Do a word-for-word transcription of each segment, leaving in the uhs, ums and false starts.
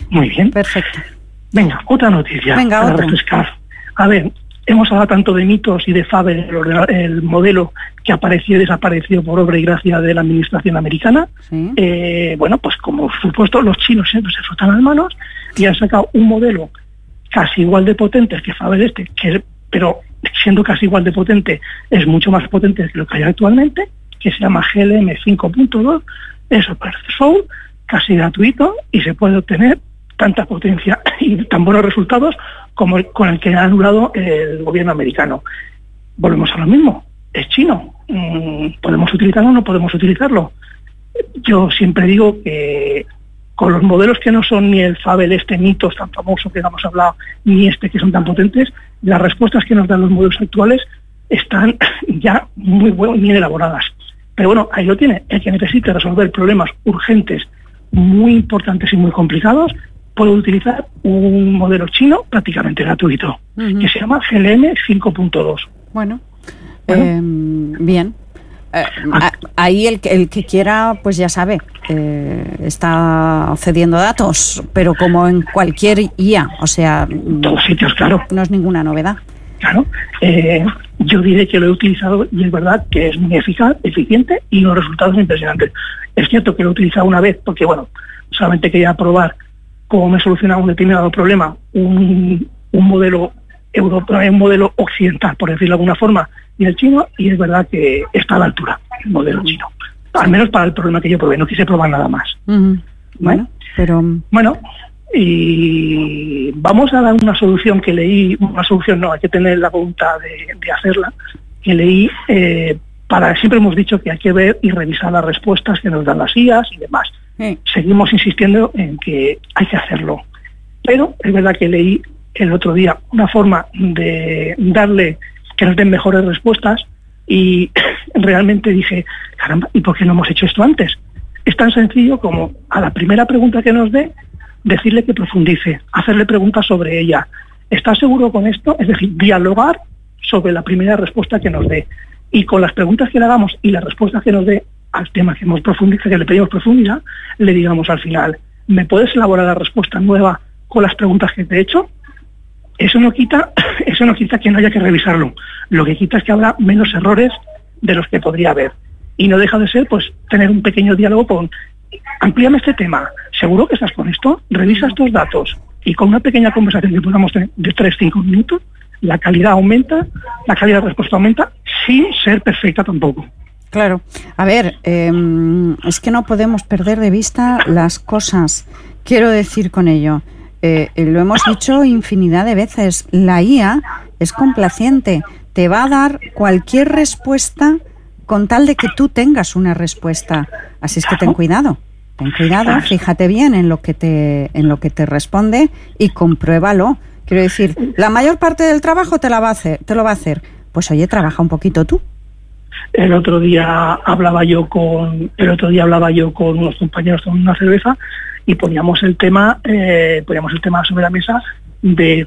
Muy bien. Perfecto. Venga, otra noticia. Venga, para otra. refrescar. A ver, hemos hablado tanto de mitos y de Faber, el, el modelo que apareció y desapareció por obra y gracia de la administración americana. Sí. Eh, bueno, pues como supuesto, los chinos siempre se frotan las manos y han sacado un modelo casi igual de potente que Faber este, que, pero siendo casi igual de potente, es mucho más potente que lo que hay actualmente, que se llama G L M cinco punto dos, es Open Source, casi gratuito, y se puede obtener tanta potencia y tan buenos resultados como el, con el que ha anulado el gobierno americano. Volvemos a lo mismo, es chino, mm, ¿podemos utilizarlo o no podemos utilizarlo? Yo siempre digo que con los modelos que no son ni el Fabel este mitos tan famoso que hemos hablado, ni este que son tan potentes, las respuestas que nos dan los modelos actuales están ya muy buenas, bien elaboradas. Pero bueno, ahí lo tiene, el que necesite resolver problemas urgentes, muy importantes y muy complicados, puedo utilizar un modelo chino prácticamente gratuito, uh-huh. que se llama G L M cinco punto dos. Bueno, bueno. Eh, bien. Eh, ah. Ahí el, el que quiera, pues ya sabe, eh, está cediendo datos, pero como en cualquier I A, o sea... En todos sitios, claro. No es ninguna novedad. Claro. Eh, yo diré que lo he utilizado y es verdad que es muy eficaz, eficiente y los resultados son impresionantes. Es cierto que lo he utilizado una vez porque, bueno, solamente quería probar cómo me solucionaba un determinado problema, un, un modelo europeo, un modelo occidental, por decirlo de alguna forma, y el chino, y es verdad que está a la altura el modelo chino. Al menos para el problema que yo probé, no quise probar nada más. Uh-huh. Bueno, pero... Bueno, y vamos a dar una solución que leí, una solución no, hay que tener la voluntad de, de hacerla, que leí, eh, para siempre hemos dicho que hay que ver y revisar las respuestas que nos dan las I As y demás. Sí. Seguimos insistiendo en que hay que hacerlo. Pero es verdad que leí el otro día una forma de darle que nos den mejores respuestas y realmente dije, caramba, ¿y por qué no hemos hecho esto antes? Es tan sencillo como a la primera pregunta que nos dé, decirle que profundice, hacerle preguntas sobre ella. ¿Estás seguro con esto? Es decir, dialogar sobre la primera respuesta que nos dé. Y con las preguntas que le hagamos y las respuestas que nos dé al tema que hemos profundizado, que le pedimos profundidad, le digamos al final, ¿me puedes elaborar la respuesta nueva con las preguntas que te he hecho? Eso no quita, eso no quita que no haya que revisarlo. Lo que quita es que habrá menos errores de los que podría haber. Y no deja de ser, pues, tener un pequeño diálogo con, amplíame este tema, ¿seguro que estás con esto? Revisa estos datos. Y con una pequeña conversación que podamos tener de tres a cinco minutos, la calidad aumenta, la calidad de respuesta aumenta, sin ser perfecta tampoco. Claro. A ver, eh, es que no podemos perder de vista las cosas. Quiero decir con ello, eh, lo hemos dicho infinidad de veces, la I A es complaciente, te va a dar cualquier respuesta con tal de que tú tengas una respuesta. Así es que ten cuidado, ten cuidado, fíjate bien en lo que te, en lo que te responde y compruébalo. Quiero decir, la mayor parte del trabajo te la va a hacer, te lo va a hacer. Pues oye, trabaja un poquito tú. El otro día hablaba yo con el otro día hablaba yo con unos compañeros tomando una cerveza y poníamos el tema eh, poníamos el tema sobre la mesa de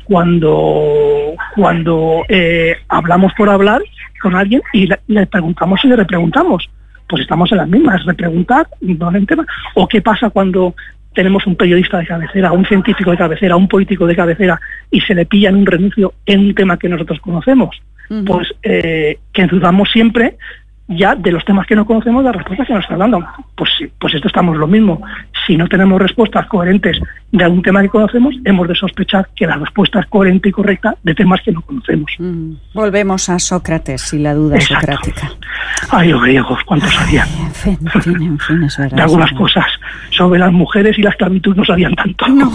cuando cuando eh, hablamos por hablar con alguien y le, le preguntamos y le repreguntamos. Pues estamos en las mismas, repreguntar no en tema. O qué pasa cuando tenemos un periodista de cabecera, un científico de cabecera, un político de cabecera y se le pilla en un renuncio en un tema que nosotros conocemos. Uh-huh. Pues eh, que dudamos siempre ya de los temas que no conocemos, de las respuestas que nos están dando. Pues sí, pues esto estamos lo mismo. Si no tenemos respuestas coherentes de algún tema que conocemos, hemos de sospechar que la respuesta es coherente y correcta de temas que no conocemos. Uh-huh. Volvemos a Sócrates y la duda Exacto. socrática. Ay, los griegos, ¿cuántos sabían? En fin, en fin, en fin, es verdad. De algunas es cosas. Sobre las mujeres y la esclavitud no sabían tanto. No.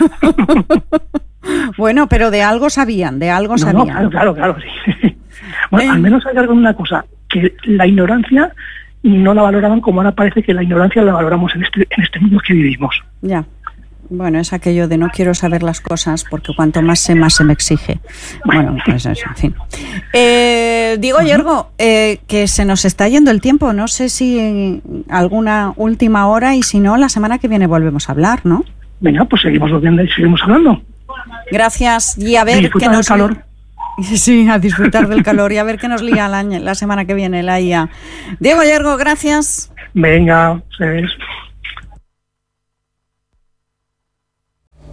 Bueno, pero de algo sabían, de algo no, sabían. No, claro, claro, claro, sí. Bueno, eh. al menos hay algo de una cosa, que la ignorancia no la valoraban como ahora parece que la ignorancia la valoramos en este, en este mundo que vivimos. Ya. Bueno, es aquello de no quiero saber las cosas porque cuanto más sé, más se me exige. Bueno, pues eso, en fin. Eh, Diego Yergo, eh, que se nos está yendo el tiempo. No sé si alguna última hora y si no, la semana que viene volvemos a hablar, ¿no? Venga, pues seguimos volviendo y seguimos hablando. Gracias. Y a ver qué nos... calor. Sí, a disfrutar del calor y a ver qué nos lía la, la semana que viene la I A. Diego Yergo, gracias. Venga, se ves.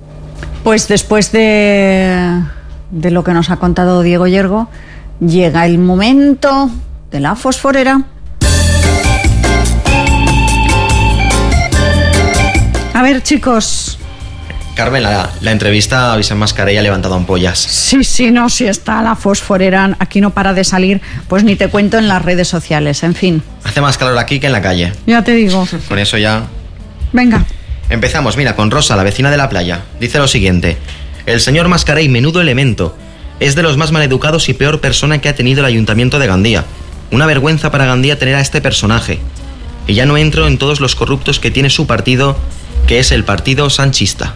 Pues después de, de lo que nos ha contado Diego Yergo, llega el momento de la fosforera. A ver, chicos. Carmen, la, la entrevista a Vicent Mascarell ha levantado ampollas. Sí, sí, no, si está la fosforera, aquí no para de salir, pues ni te cuento en las redes sociales, en fin. Hace más calor aquí que en la calle. Ya te digo. Con eso ya... Venga. Empezamos, mira, con Rosa, la vecina de la playa. Dice lo siguiente: el señor Mascarell, menudo elemento. Es de los más maleducados y peor persona que ha tenido el ayuntamiento de Gandía. Una vergüenza para Gandía tener a este personaje. Y ya no entro en todos los corruptos que tiene su partido, que es el partido sanchista.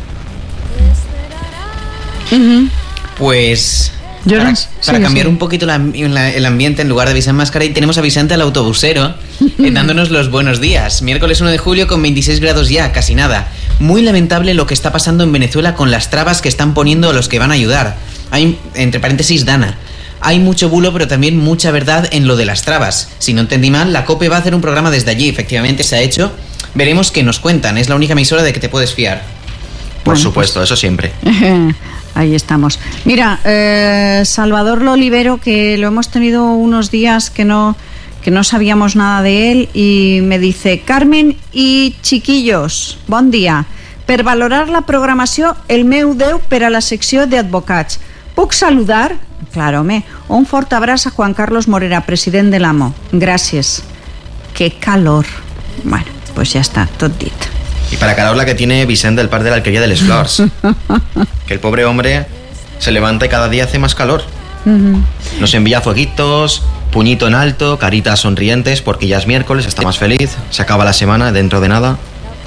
Uh-huh. Pues... Yo para, no, para sí, cambiar sí. un poquito la, la, el ambiente, en lugar de Vicent Mascarell, tenemos a Vicente el autobusero eh, dándonos los buenos días. Miércoles uno de julio con veintiséis grados ya, casi nada. Muy lamentable lo que está pasando en Venezuela con las trabas que están poniendo a los que van a ayudar. Hay, entre paréntesis, Dana. Hay mucho bulo, pero también mucha verdad en lo de las trabas. Si no entendí mal, la COPE va a hacer un programa desde allí. Efectivamente se ha hecho. Veremos qué nos cuentan. Es la única emisora de que te puedes fiar. Por Bueno, supuesto, pues, eso siempre. Ahí estamos. Mira, eh, Salvador Lolivero, que lo hemos tenido unos días que no, que no sabíamos nada de él, y me dice: Carmen i chiquillos, bon dia. Per valorar la programació, el meu Déu per a la secció d'advocats. Puc saludar? Claro, home. Un fort abraç a Juan Carlos Morera, president de l'A M O. Gràcies. Qué calor. Bueno, pues ya está, tot dit. Y para calor la que tiene Vicent del Parc de la Alquería de les Flors. Que el pobre hombre se levanta y cada día hace más calor. Uh-huh. Nos envía fueguitos, puñito en alto, caritas sonrientes, porque ya es miércoles, está más feliz, se acaba la semana dentro de nada.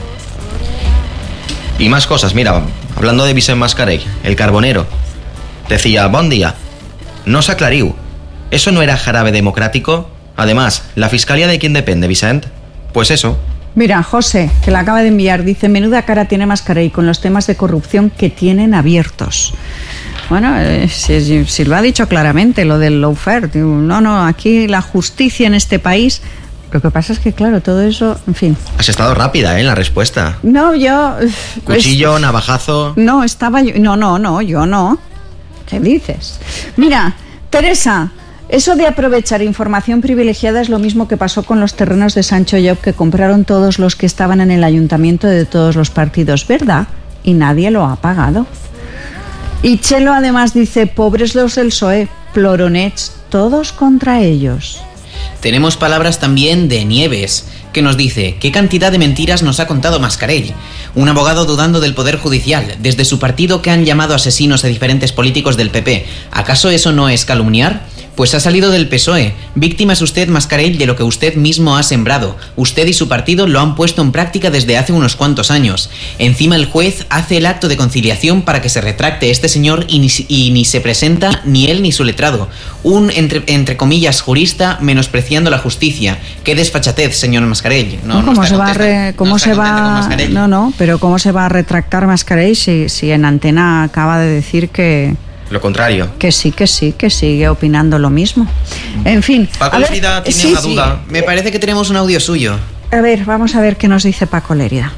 Y más cosas, mira, hablando de Vicent Mascarell, el carbonero, decía: bon día, no se aclariu, ¿eso no era jarabe democrático? Además, ¿la fiscalía de quién depende, Vicent? Pues eso. Mira, José, que la acaba de enviar, dice: menuda cara tiene Mascarell con los temas de corrupción que tienen abiertos. Bueno, eh, si, si lo ha dicho claramente, lo del lawfare. No, no, aquí la justicia en este país... Lo que pasa es que, claro, todo eso, en fin... Has estado rápida, ¿eh?, en la respuesta. No, yo... Cuchillo, pues, navajazo... No, estaba yo... No, no, no, yo no. ¿Qué dices? Mira, Teresa... Eso de aprovechar información privilegiada es lo mismo que pasó con los terrenos de Sancho Llop que compraron todos los que estaban en el ayuntamiento de todos los partidos, ¿verdad? Y nadie lo ha pagado. Y Chelo además dice: pobres los del P S O E, ploronets, todos contra ellos. Tenemos palabras también de Nieves, que nos dice: ¿qué cantidad de mentiras nos ha contado Mascarell? Un abogado dudando del Poder Judicial, desde su partido que han llamado asesinos a diferentes políticos del P P. ¿Acaso eso no es calumniar? Pues ha salido del P S O E. Víctima es usted, Mascarell, de lo que usted mismo ha sembrado. Usted y su partido lo han puesto en práctica desde hace unos cuantos años. Encima el juez hace el acto de conciliación para que se retracte este señor y ni, y ni se presenta ni él ni su letrado. Un, entre, entre comillas, jurista menospreciando la justicia. Qué desfachatez, señor Mascarell. No, ¿Cómo no se va a re, cómo no se va? No, no, pero ¿cómo se va a retractar Mascarell si, si en Antena acaba de decir que... Lo contrario. Que sí, que sí, que sigue opinando lo mismo. En fin. Paco Lérida tiene sí, una duda. Sí, me parece que tenemos un audio suyo. A ver, vamos a ver qué nos dice Paco Lérida.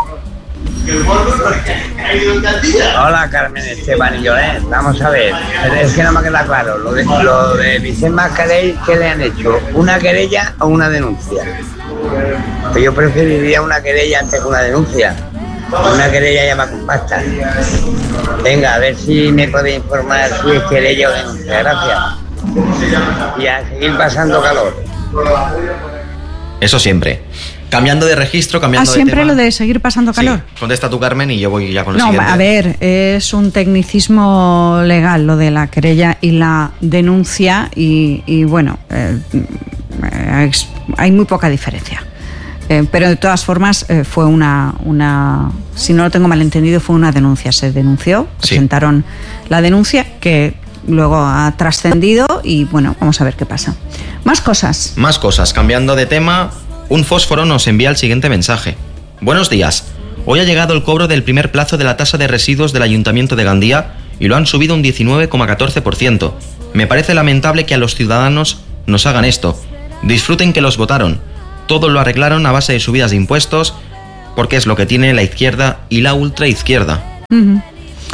Hola, Carmen, Esteban y Llorén. Vamos a ver, es que no me queda claro. Lo de, lo de Vicent Mascarell, ¿qué le han hecho? ¿Una querella o una denuncia? Pues yo preferiría una querella antes que una denuncia. Una querella ya va con pasta. Venga, a ver si me puede informar si es querella o denuncia. Gracias. Y a seguir pasando calor. Eso siempre. Cambiando de registro, cambiando ah, de siempre tema. lo de seguir pasando calor. Sí, contesta tú, Carmen, y yo voy ya con el no, siguiente. a ver, es un tecnicismo legal lo de la querella y la denuncia y, y bueno, eh, es, hay muy poca diferencia. Eh, pero de todas formas eh, fue una, una, si no lo tengo mal entendido, fue una denuncia. Se denunció, sí. Presentaron la denuncia que luego ha trascendido y bueno, vamos a ver qué pasa. Más cosas. Más cosas. Cambiando de tema, un fósforo nos envía el siguiente mensaje. Buenos días. Hoy ha llegado el cobro del primer plazo de la tasa de residuos del Ayuntamiento de Gandía y lo han subido un diecinueve coma catorce por ciento. Me parece lamentable que a los ciudadanos nos hagan esto. Disfruten que los votaron. Todo lo arreglaron a base de subidas de impuestos, porque es lo que tiene la izquierda y la ultraizquierda. Uh-huh.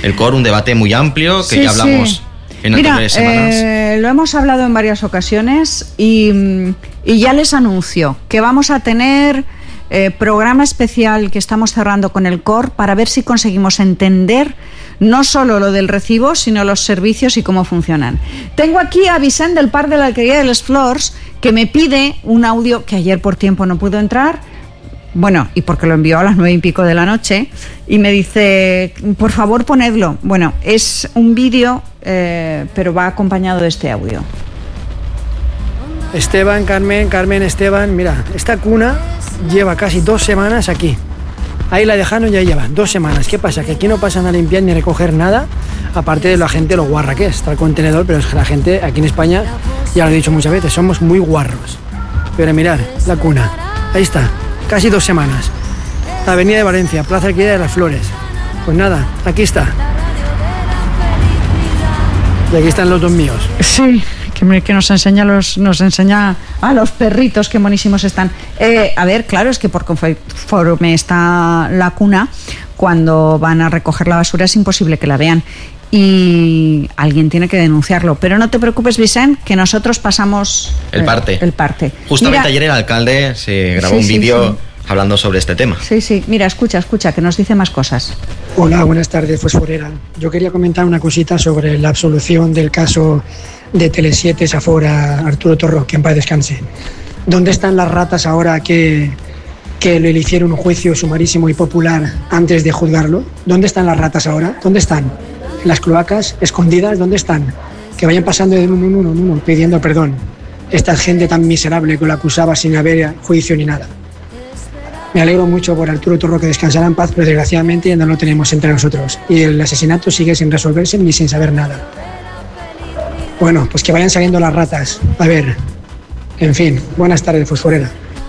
El C O R, un debate muy amplio que sí, ya hablamos sí. en Mira, anteriores semanas. Eh, lo hemos hablado en varias ocasiones y, y ya les anuncio que vamos a tener eh, programa especial que estamos cerrando con el C O R para ver si conseguimos entender no solo lo del recibo, sino los servicios y cómo funcionan. Tengo aquí a Vicent del Parc de la Alquería de les Flors, que me pide un audio que ayer por tiempo no pudo entrar, bueno, y porque lo envió a las nueve y pico de la noche, y me dice, por favor ponedlo. Bueno, es un vídeo, eh, pero va acompañado de este audio. Esteban, Carmen, Carmen, Esteban, mira, esta cuna lleva casi dos semanas aquí. Ahí la dejaron y ahí lleva dos semanas. ¿Qué pasa? Que aquí no pasan a limpiar ni a recoger nada, aparte de la gente lo guarra que es. Está el contenedor, pero es que la gente aquí en España, ya lo he dicho muchas veces, somos muy guarros. Pero mirad, la cuna, ahí está, casi dos semanas. La avenida de Valencia, Plaza Alquería de las Flores. Pues nada, aquí está. Y aquí están los dos míos. Sí, que, me, que nos enseña los nos enseña a los perritos, qué monísimos están. Eh, a ver, claro, es que por conforme está la cuna, cuando van a recoger la basura es imposible que la vean. Y alguien tiene que denunciarlo. Pero no te preocupes, Vicent, que nosotros pasamos el parte. El parte. Justamente Mira, ayer el alcalde se grabó sí, un sí, vídeo sí. hablando sobre este tema. Sí, sí. Mira, escucha, escucha, que nos dice más cosas. Hola, buenas tardes, Fosforera. Yo quería comentar una cosita sobre la absolución del caso de Tele siete Safora Arturo Torro, que en paz descanse. ¿Dónde están las ratas ahora que, que le hicieron un juicio sumarísimo y popular antes de juzgarlo? ¿Dónde están las ratas ahora? ¿Dónde están? ¿En las cloacas? ¿Escondidas? ¿Dónde están? Que vayan pasando de uno en uno en uno pidiendo perdón. Esta gente tan miserable que lo acusaba sin haber juicio ni nada. Me alegro mucho por Arturo Torro, que descansará en paz, pero desgraciadamente ya no lo tenemos entre nosotros. Y el asesinato sigue sin resolverse ni sin saber nada. Bueno, pues que vayan saliendo las ratas. A ver, en fin, buenas tardes, Fosforera.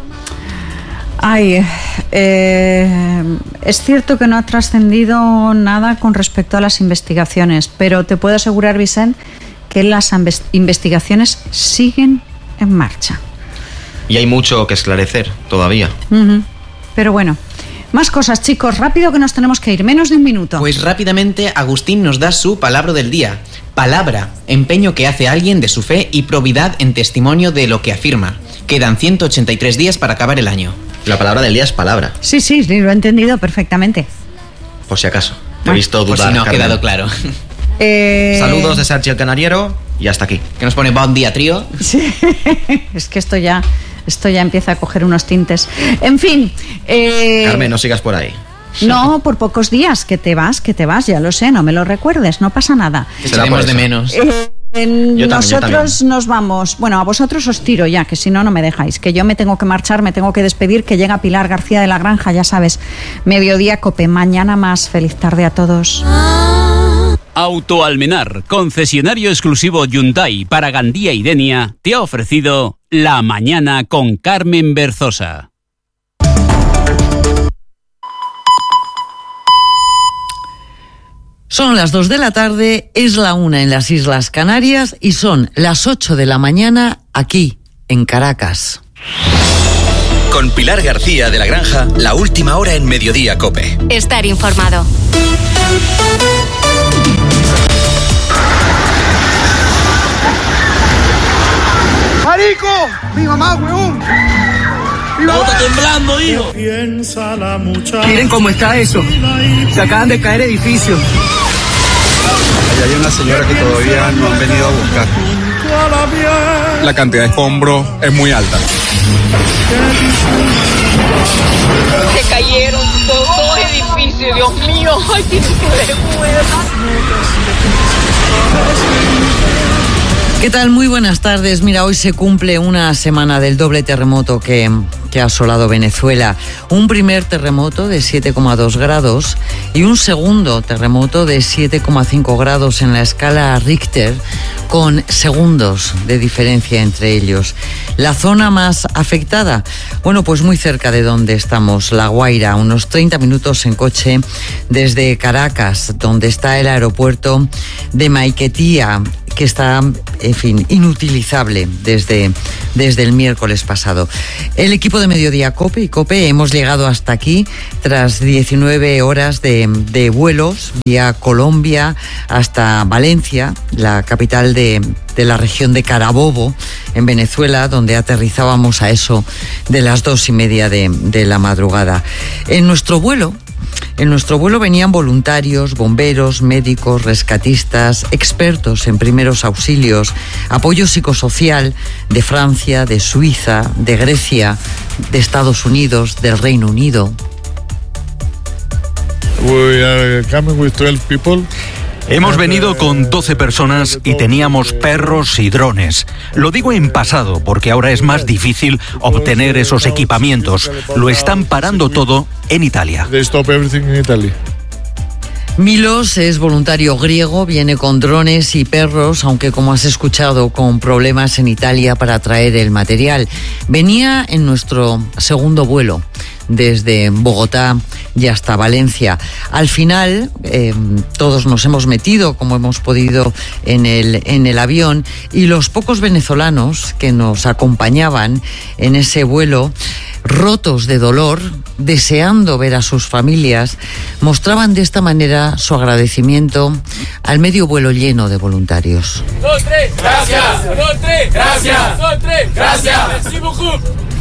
Ay, eh, es cierto que no ha trascendido nada con respecto a las investigaciones, pero te puedo asegurar, Vicent, que las investigaciones siguen en marcha. Y hay mucho que esclarecer todavía. Uh-huh. Pero bueno, más cosas, chicos, rápido que nos tenemos que ir, menos de un minuto. Pues rápidamente Agustín nos da su palabra del día. Palabra, empeño que hace alguien de su fe y probidad en testimonio de lo que afirma. Quedan ciento ochenta y tres días para acabar el año. La palabra del día es palabra. Sí, sí, sí, lo he entendido perfectamente. Por si acaso. Te he Ah, visto dudar, Por si no ha Carmen. quedado claro. Eh... Saludos de Sergio el Canariero y hasta aquí. Que nos pone buen día, trío. Sí, es que esto ya, esto ya empieza a coger unos tintes. En fin. Eh... Carmen, no sigas por ahí. No, por pocos días, que te vas, que te vas, ya lo sé, no me lo recuerdes, no pasa nada. Será por Echaremos de eso. menos. Eh, en- Yo también, nosotros yo también. nos vamos, bueno, a vosotros os tiro ya, que si no, no me dejáis, que yo me tengo que marchar, me tengo que despedir, que llega Pilar García de la Granja, ya sabes, Mediodía Cope, mañana más, feliz tarde a todos. Auto Almenar, concesionario exclusivo Hyundai para Gandía y Denia, te ha ofrecido La Mañana con Carmen Berzosa. Son las dos de la tarde, es la una en las Islas Canarias y son las ocho de la mañana aquí, en Caracas. Con Pilar García de la Granja, la última hora en Mediodía Cope. Estar informado. ¡Marico! ¡Mi mamá, huevón! ¡No está temblando, hijo! Miren cómo está eso. Se acaban de caer edificios. Allá hay una señora que todavía no han venido a buscar. La cantidad de escombros es muy alta. Se cayeron dos, dos edificios, Dios mío. ¡Ay, tiene que vergüenza! ¿Qué tal? Muy buenas tardes. Mira, hoy se cumple una semana del doble terremoto que, que ha asolado Venezuela. Un primer terremoto de siete coma dos grados y un segundo terremoto de siete coma cinco grados en la escala Richter, con segundos de diferencia entre ellos. La zona más afectada, bueno, pues muy cerca de donde estamos, La Guaira, unos treinta minutos en coche desde Caracas, donde está el aeropuerto de Maiquetía, que está, en fin, inutilizable desde, desde el miércoles pasado. El equipo de Mediodía COPE y COPE hemos llegado hasta aquí tras diecinueve horas de, de vuelos vía Colombia hasta Valencia, la capital de, de la región de Carabobo, en Venezuela, donde aterrizábamos a eso de las dos y media de, de la madrugada. En nuestro vuelo, En nuestro vuelo venían voluntarios, bomberos, médicos, rescatistas, expertos en primeros auxilios, apoyo psicosocial de Francia, de Suiza, de Grecia, de Estados Unidos, del Reino Unido. We are coming with twelve people. Hemos venido con doce personas y teníamos perros y drones. Lo digo en pasado porque ahora es más difícil obtener esos equipamientos. Lo están parando todo en Italia. They stop everything in Italy. Milos es voluntario griego, viene con drones y perros, aunque como has escuchado, con problemas en Italia para traer el material. Venía en nuestro segundo vuelo, desde Bogotá y hasta Valencia. Al final, eh, todos nos hemos metido, como hemos podido, en el, en el avión, y los pocos venezolanos que nos acompañaban en ese vuelo, rotos de dolor, deseando ver a sus familias, mostraban de esta manera su agradecimiento al medio vuelo lleno de voluntarios. Dos, tres, gracias. Dos, tres, gracias. Dos, tres, gracias. Merci beaucoup.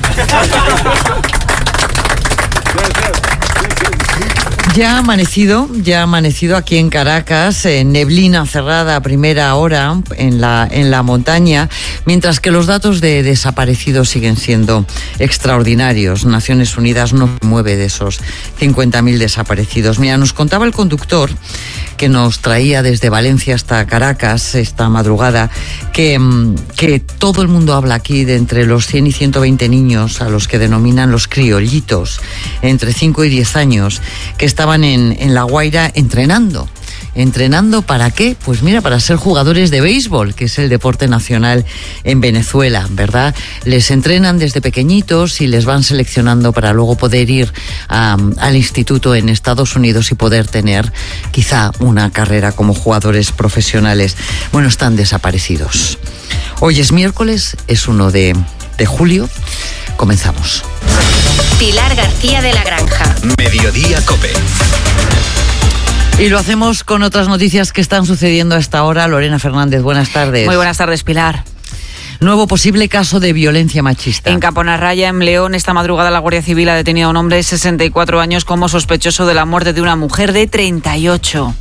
Ya ha amanecido, ya ha amanecido aquí en Caracas, en neblina cerrada a primera hora en la, en la montaña, mientras que los datos de desaparecidos siguen siendo extraordinarios. Naciones Unidas no se mueve de esos cincuenta mil desaparecidos. Mira, nos contaba el conductor que nos traía desde Valencia hasta Caracas esta madrugada, que, que todo el mundo habla aquí de entre los cien y ciento veinte niños a los que denominan los criollitos, entre cinco y diez años, que estaban en, en La Guaira entrenando. ¿Entrenando para qué? Pues mira, para ser jugadores de béisbol, que es el deporte nacional en Venezuela, ¿verdad? Les entrenan desde pequeñitos y les van seleccionando para luego poder ir a, al instituto en Estados Unidos y poder tener quizá una carrera como jugadores profesionales. Bueno, están desaparecidos. Hoy es miércoles, es uno de, de julio. Comenzamos. Pilar García de la Granja. Mediodía COPE. Y lo hacemos con otras noticias que están sucediendo a esta hora. Lorena Fernández, buenas tardes. Muy buenas tardes, Pilar. Nuevo posible caso de violencia machista. En Caponarraya, en León, esta madrugada la Guardia Civil ha detenido a un hombre de sesenta y cuatro años como sospechoso de la muerte de una mujer de treinta y ocho.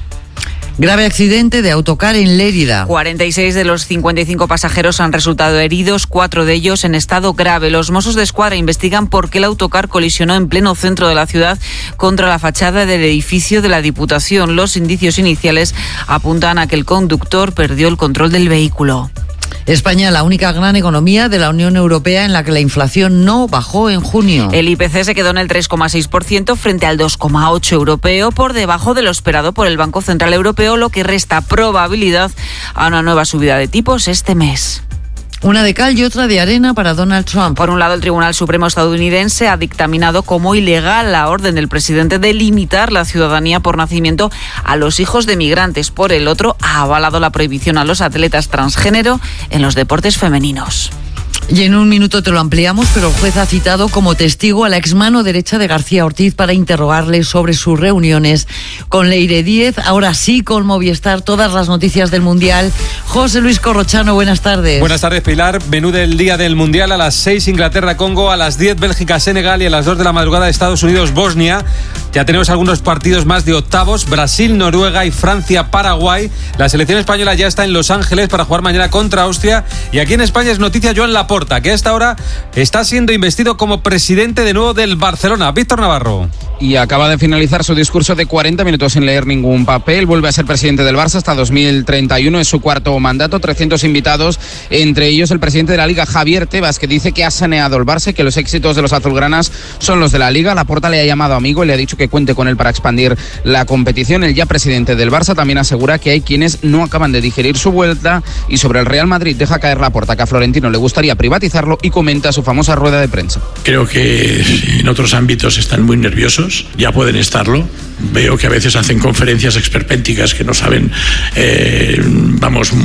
Grave accidente de autocar en Lérida. cuarenta y seis de los cincuenta y cinco pasajeros han resultado heridos, cuatro de ellos en estado grave. Los Mossos de Escuadra investigan por qué el autocar colisionó en pleno centro de la ciudad contra la fachada del edificio de la Diputación. Los indicios iniciales apuntan a que el conductor perdió el control del vehículo. España, la única gran economía de la Unión Europea en la que la inflación no bajó en junio. El I P C se quedó en el tres coma seis por ciento frente al dos coma ocho por ciento europeo, por debajo de lo esperado por el Banco Central Europeo, lo que resta probabilidad a una nueva subida de tipos este mes. Una de cal y otra de arena para Donald Trump. Por un lado, el Tribunal Supremo estadounidense ha dictaminado como ilegal la orden del presidente de limitar la ciudadanía por nacimiento a los hijos de migrantes. Por el otro, ha avalado la prohibición a los atletas transgénero en los deportes femeninos. Y en un minuto te lo ampliamos, pero el juez ha citado como testigo a la exmano derecha de García Ortiz para interrogarle sobre sus reuniones con Leire Díez. Ahora sí, con Movistar, todas las noticias del Mundial. José Luis Corrochano, buenas tardes. Buenas tardes, Pilar. Menú del día del Mundial: a las seis Inglaterra-Congo, a las diez Bélgica-Senegal y a las dos de la madrugada Estados Unidos-Bosnia. Ya tenemos algunos partidos más de octavos: Brasil-Noruega y Francia-Paraguay. La selección española ya está en Los Ángeles para jugar mañana contra Austria. Y aquí en España es noticia Joan Laporta, que a esta hora está siendo investido como presidente de nuevo del Barcelona. Víctor Navarro. Y acaba de finalizar su discurso de cuarenta minutos sin leer ningún papel. Vuelve a ser presidente del Barça hasta dos mil treinta y uno. Es su cuarto mandato, trescientos invitados, entre ellos el presidente de la Liga, Javier Tebas, que dice que ha saneado el Barça y que los éxitos de los azulgranas son los de la Liga. Laporta le ha llamado amigo y le ha dicho que cuente con él para expandir la competición. El ya presidente del Barça también asegura que hay quienes no acaban de digerir su vuelta. Y sobre el Real Madrid deja caer Laporta que a Florentino le gustaría privatizarlo y comenta su famosa rueda de prensa. Creo que en otros ámbitos están muy nerviosos, ya pueden estarlo. Veo que a veces hacen conferencias esperpénticas que no saben, eh, vamos,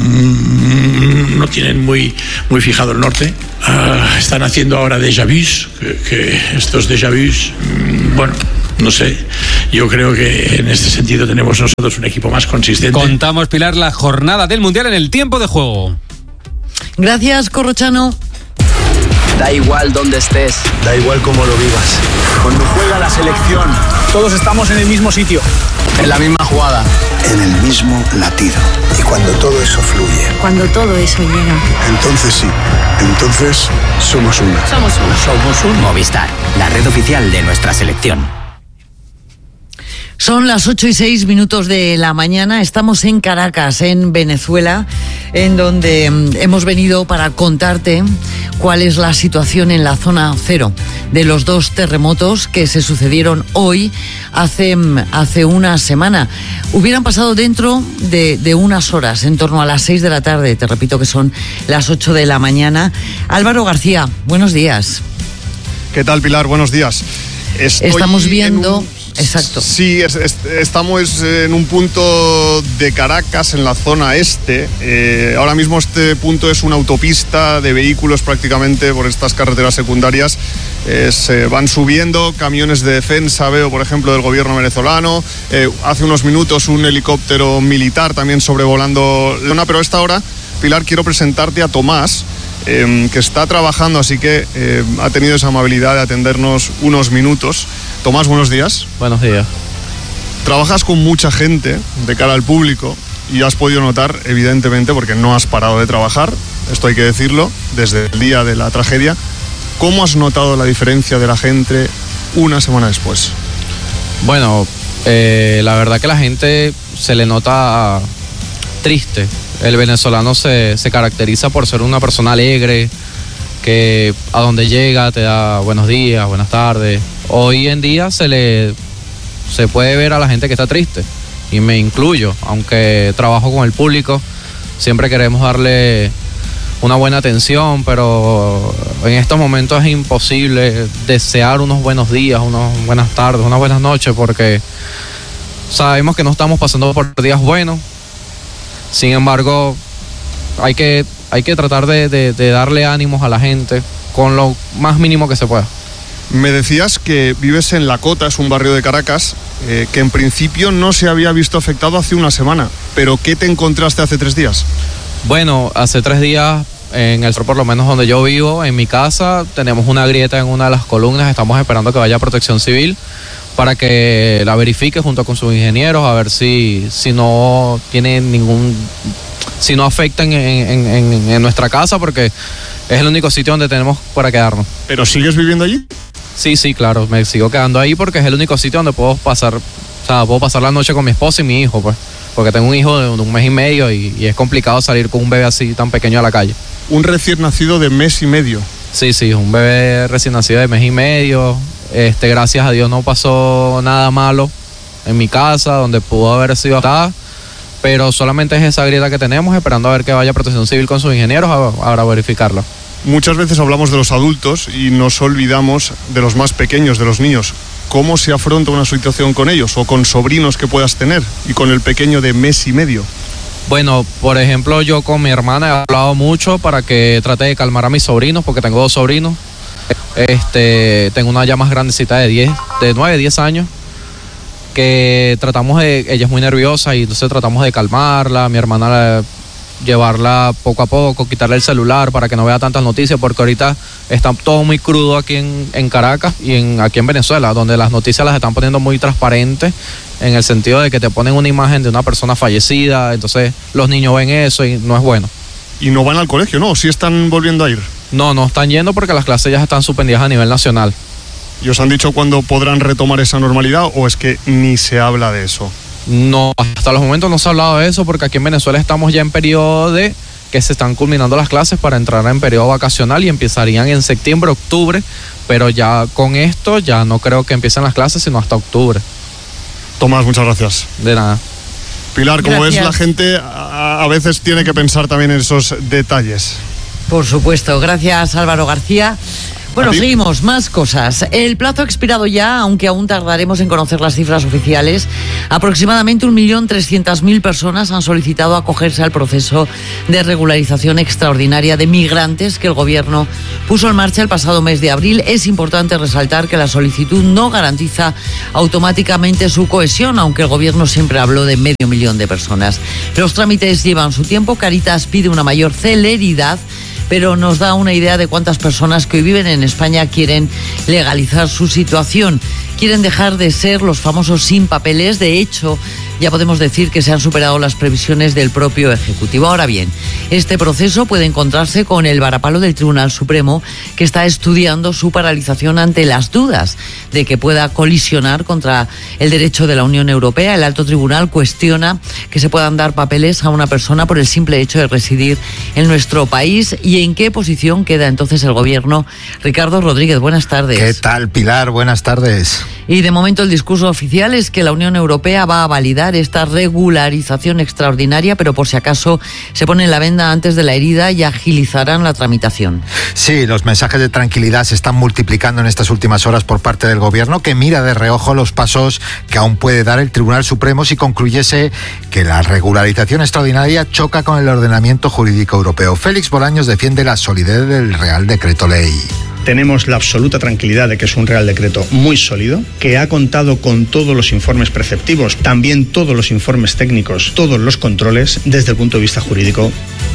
mmm, no tienen muy, muy fijado el norte. Uh, están haciendo ahora déjà vus, que, que estos déjà vus, mmm, bueno, no sé, yo creo que en este sentido tenemos nosotros un equipo más consistente. Contamos, Pilar, la jornada del Mundial en el tiempo de juego. Gracias, Corrochano. Da igual dónde estés, da igual cómo lo vivas. Cuando juega la selección, todos estamos en el mismo sitio, en la misma jugada, en el mismo latido. Y cuando todo eso fluye, cuando todo eso llega, entonces sí, entonces somos uno. Somos uno. Somos un Movistar, la red oficial de nuestra selección. Son las ocho y seis minutos de la mañana. Estamos en Caracas, en Venezuela, en donde hemos venido para contarte cuál es la situación en la zona cero de los dos terremotos que se sucedieron hoy, hace, hace una semana. Hubieran pasado dentro de, de unas horas, en torno a las seis de la tarde. Te repito que son las ocho de la mañana. Álvaro García, buenos días. ¿Qué tal, Pilar? Buenos días. Estoy Estamos viendo... Exacto. Sí, es, es, estamos en un punto de Caracas, en la zona este. Eh, ahora mismo este punto es una autopista de vehículos prácticamente por estas carreteras secundarias. Eh, se van subiendo camiones de defensa, veo por ejemplo del gobierno venezolano. Eh, hace unos minutos un helicóptero militar también sobrevolando la zona, pero a esta hora, Pilar, quiero presentarte a Tomás, eh, que está trabajando, así que eh, ha tenido esa amabilidad de atendernos unos minutos. Tomás, buenos días. Buenos días. Trabajas con mucha gente de cara al público y has podido notar, evidentemente, porque no has parado de trabajar, esto hay que decirlo, desde el día de la tragedia. ¿Cómo has notado la diferencia de la gente una semana después? Bueno, eh, la verdad que la gente se le nota triste. El venezolano se, se caracteriza por ser una persona alegre, que a donde llega te da buenos días, buenas tardes. Hoy en día se le se puede ver a la gente que está triste, y me incluyo, aunque trabajo con el público, siempre queremos darle una buena atención, pero en estos momentos es imposible desear unos buenos días, unas buenas tardes, unas buenas noches, porque sabemos que no estamos pasando por días buenos. Sin embargo, hay que, hay que tratar de, de, de darle ánimos a la gente con lo más mínimo que se pueda. Me decías que vives en La Cota, es un barrio de Caracas, eh, que en principio no se había visto afectado hace una semana. ¿Pero qué te encontraste hace tres días? Bueno, hace tres días, en el sur, por lo menos donde yo vivo, en mi casa, tenemos una grieta en una de las columnas. Estamos esperando que vaya Protección Civil para que la verifique junto con sus ingenieros, a ver si, si no tiene ningún... si no afectan en, en, en, en nuestra casa, porque es el único sitio donde tenemos para quedarnos. ¿Pero sigues viviendo allí? Sí, sí, claro, me sigo quedando ahí porque es el único sitio donde puedo pasar, o sea, puedo pasar la noche con mi esposa y mi hijo, pues, porque tengo un hijo de un mes y medio y, y es complicado salir con un bebé así tan pequeño a la calle. Un recién nacido de mes y medio. Sí, sí, un bebé recién nacido de mes y medio. Este, gracias a Dios no pasó nada malo en mi casa, donde pudo haber sido afectada, pero solamente es esa grieta que tenemos, esperando a ver que vaya Protección Civil con sus ingenieros a, a verificarla. Muchas veces hablamos de los adultos y nos olvidamos de los más pequeños, de los niños. ¿Cómo se afronta una situación con ellos o con sobrinos que puedas tener y con el pequeño de mes y medio? Bueno, por ejemplo, yo con mi hermana he hablado mucho para que trate de calmar a mis sobrinos, porque tengo dos sobrinos. Este, tengo una ya más grandecita de diez, de nueve, diez años, que tratamos de, ella es muy nerviosa y entonces tratamos de calmarla, mi hermana la, llevarla poco a poco, quitarle el celular para que no vea tantas noticias, porque ahorita está todo muy crudo aquí en, en Caracas y en, aquí en Venezuela, donde las noticias las están poniendo muy transparentes, en el sentido de que te ponen una imagen de una persona fallecida, entonces los niños ven eso y no es bueno. ¿Y no van al colegio, no? ¿Sí están volviendo a ir? No, no están yendo porque las clases ya están suspendidas a nivel nacional. ¿Y os han dicho cuándo podrán retomar esa normalidad o es que ni se habla de eso? No, hasta los momentos no se ha hablado de eso, porque aquí en Venezuela estamos ya en periodo de que se están culminando las clases para entrar en periodo vacacional y empezarían en septiembre, octubre, pero ya con esto ya no creo que empiecen las clases sino hasta octubre. Tomás, muchas gracias. De nada. Pilar, como Gracias. ves, la gente a, a veces tiene que pensar también en esos detalles. Por supuesto, gracias Álvaro García. Bueno, seguimos, más cosas. El plazo ha expirado ya, aunque aún tardaremos en conocer las cifras oficiales. Aproximadamente un millón trescientas mil personas han solicitado acogerse al proceso de regularización extraordinaria de migrantes que el Gobierno puso en marcha el pasado mes de abril. Es importante resaltar que la solicitud no garantiza automáticamente su cohesión, aunque el Gobierno siempre habló de medio millón de personas. Los trámites llevan su tiempo. Cáritas pide una mayor celeridad, pero nos da una idea de cuántas personas que hoy viven en España quieren legalizar su situación. Quieren dejar de ser los famosos sin papeles. De hecho, ya podemos decir que se han superado las previsiones del propio Ejecutivo. Ahora bien, este proceso puede encontrarse con el varapalo del Tribunal Supremo, que está estudiando su paralización ante las dudas de que pueda colisionar contra el derecho de la Unión Europea. El alto tribunal cuestiona que se puedan dar papeles a una persona por el simple hecho de residir en nuestro país. ¿Y en qué posición queda entonces el Gobierno? Ricardo Rodríguez, buenas tardes. ¿Qué tal, Pilar? Buenas tardes. Y de momento el discurso oficial es que la Unión Europea va a validar esta regularización extraordinaria, pero por si acaso se pone la venda antes de la herida y agilizarán la tramitación. Sí, los mensajes de tranquilidad se están multiplicando en estas últimas horas por parte del Gobierno, que mira de reojo los pasos que aún puede dar el Tribunal Supremo si concluyese que la regularización extraordinaria choca con el ordenamiento jurídico europeo. Félix Bolaños defiende la solidez del Real Decreto Ley. Tenemos la absoluta tranquilidad de que es un Real Decreto muy sólido, que ha contado con todos los informes preceptivos, también todos los informes técnicos, todos los controles desde el punto de vista jurídico.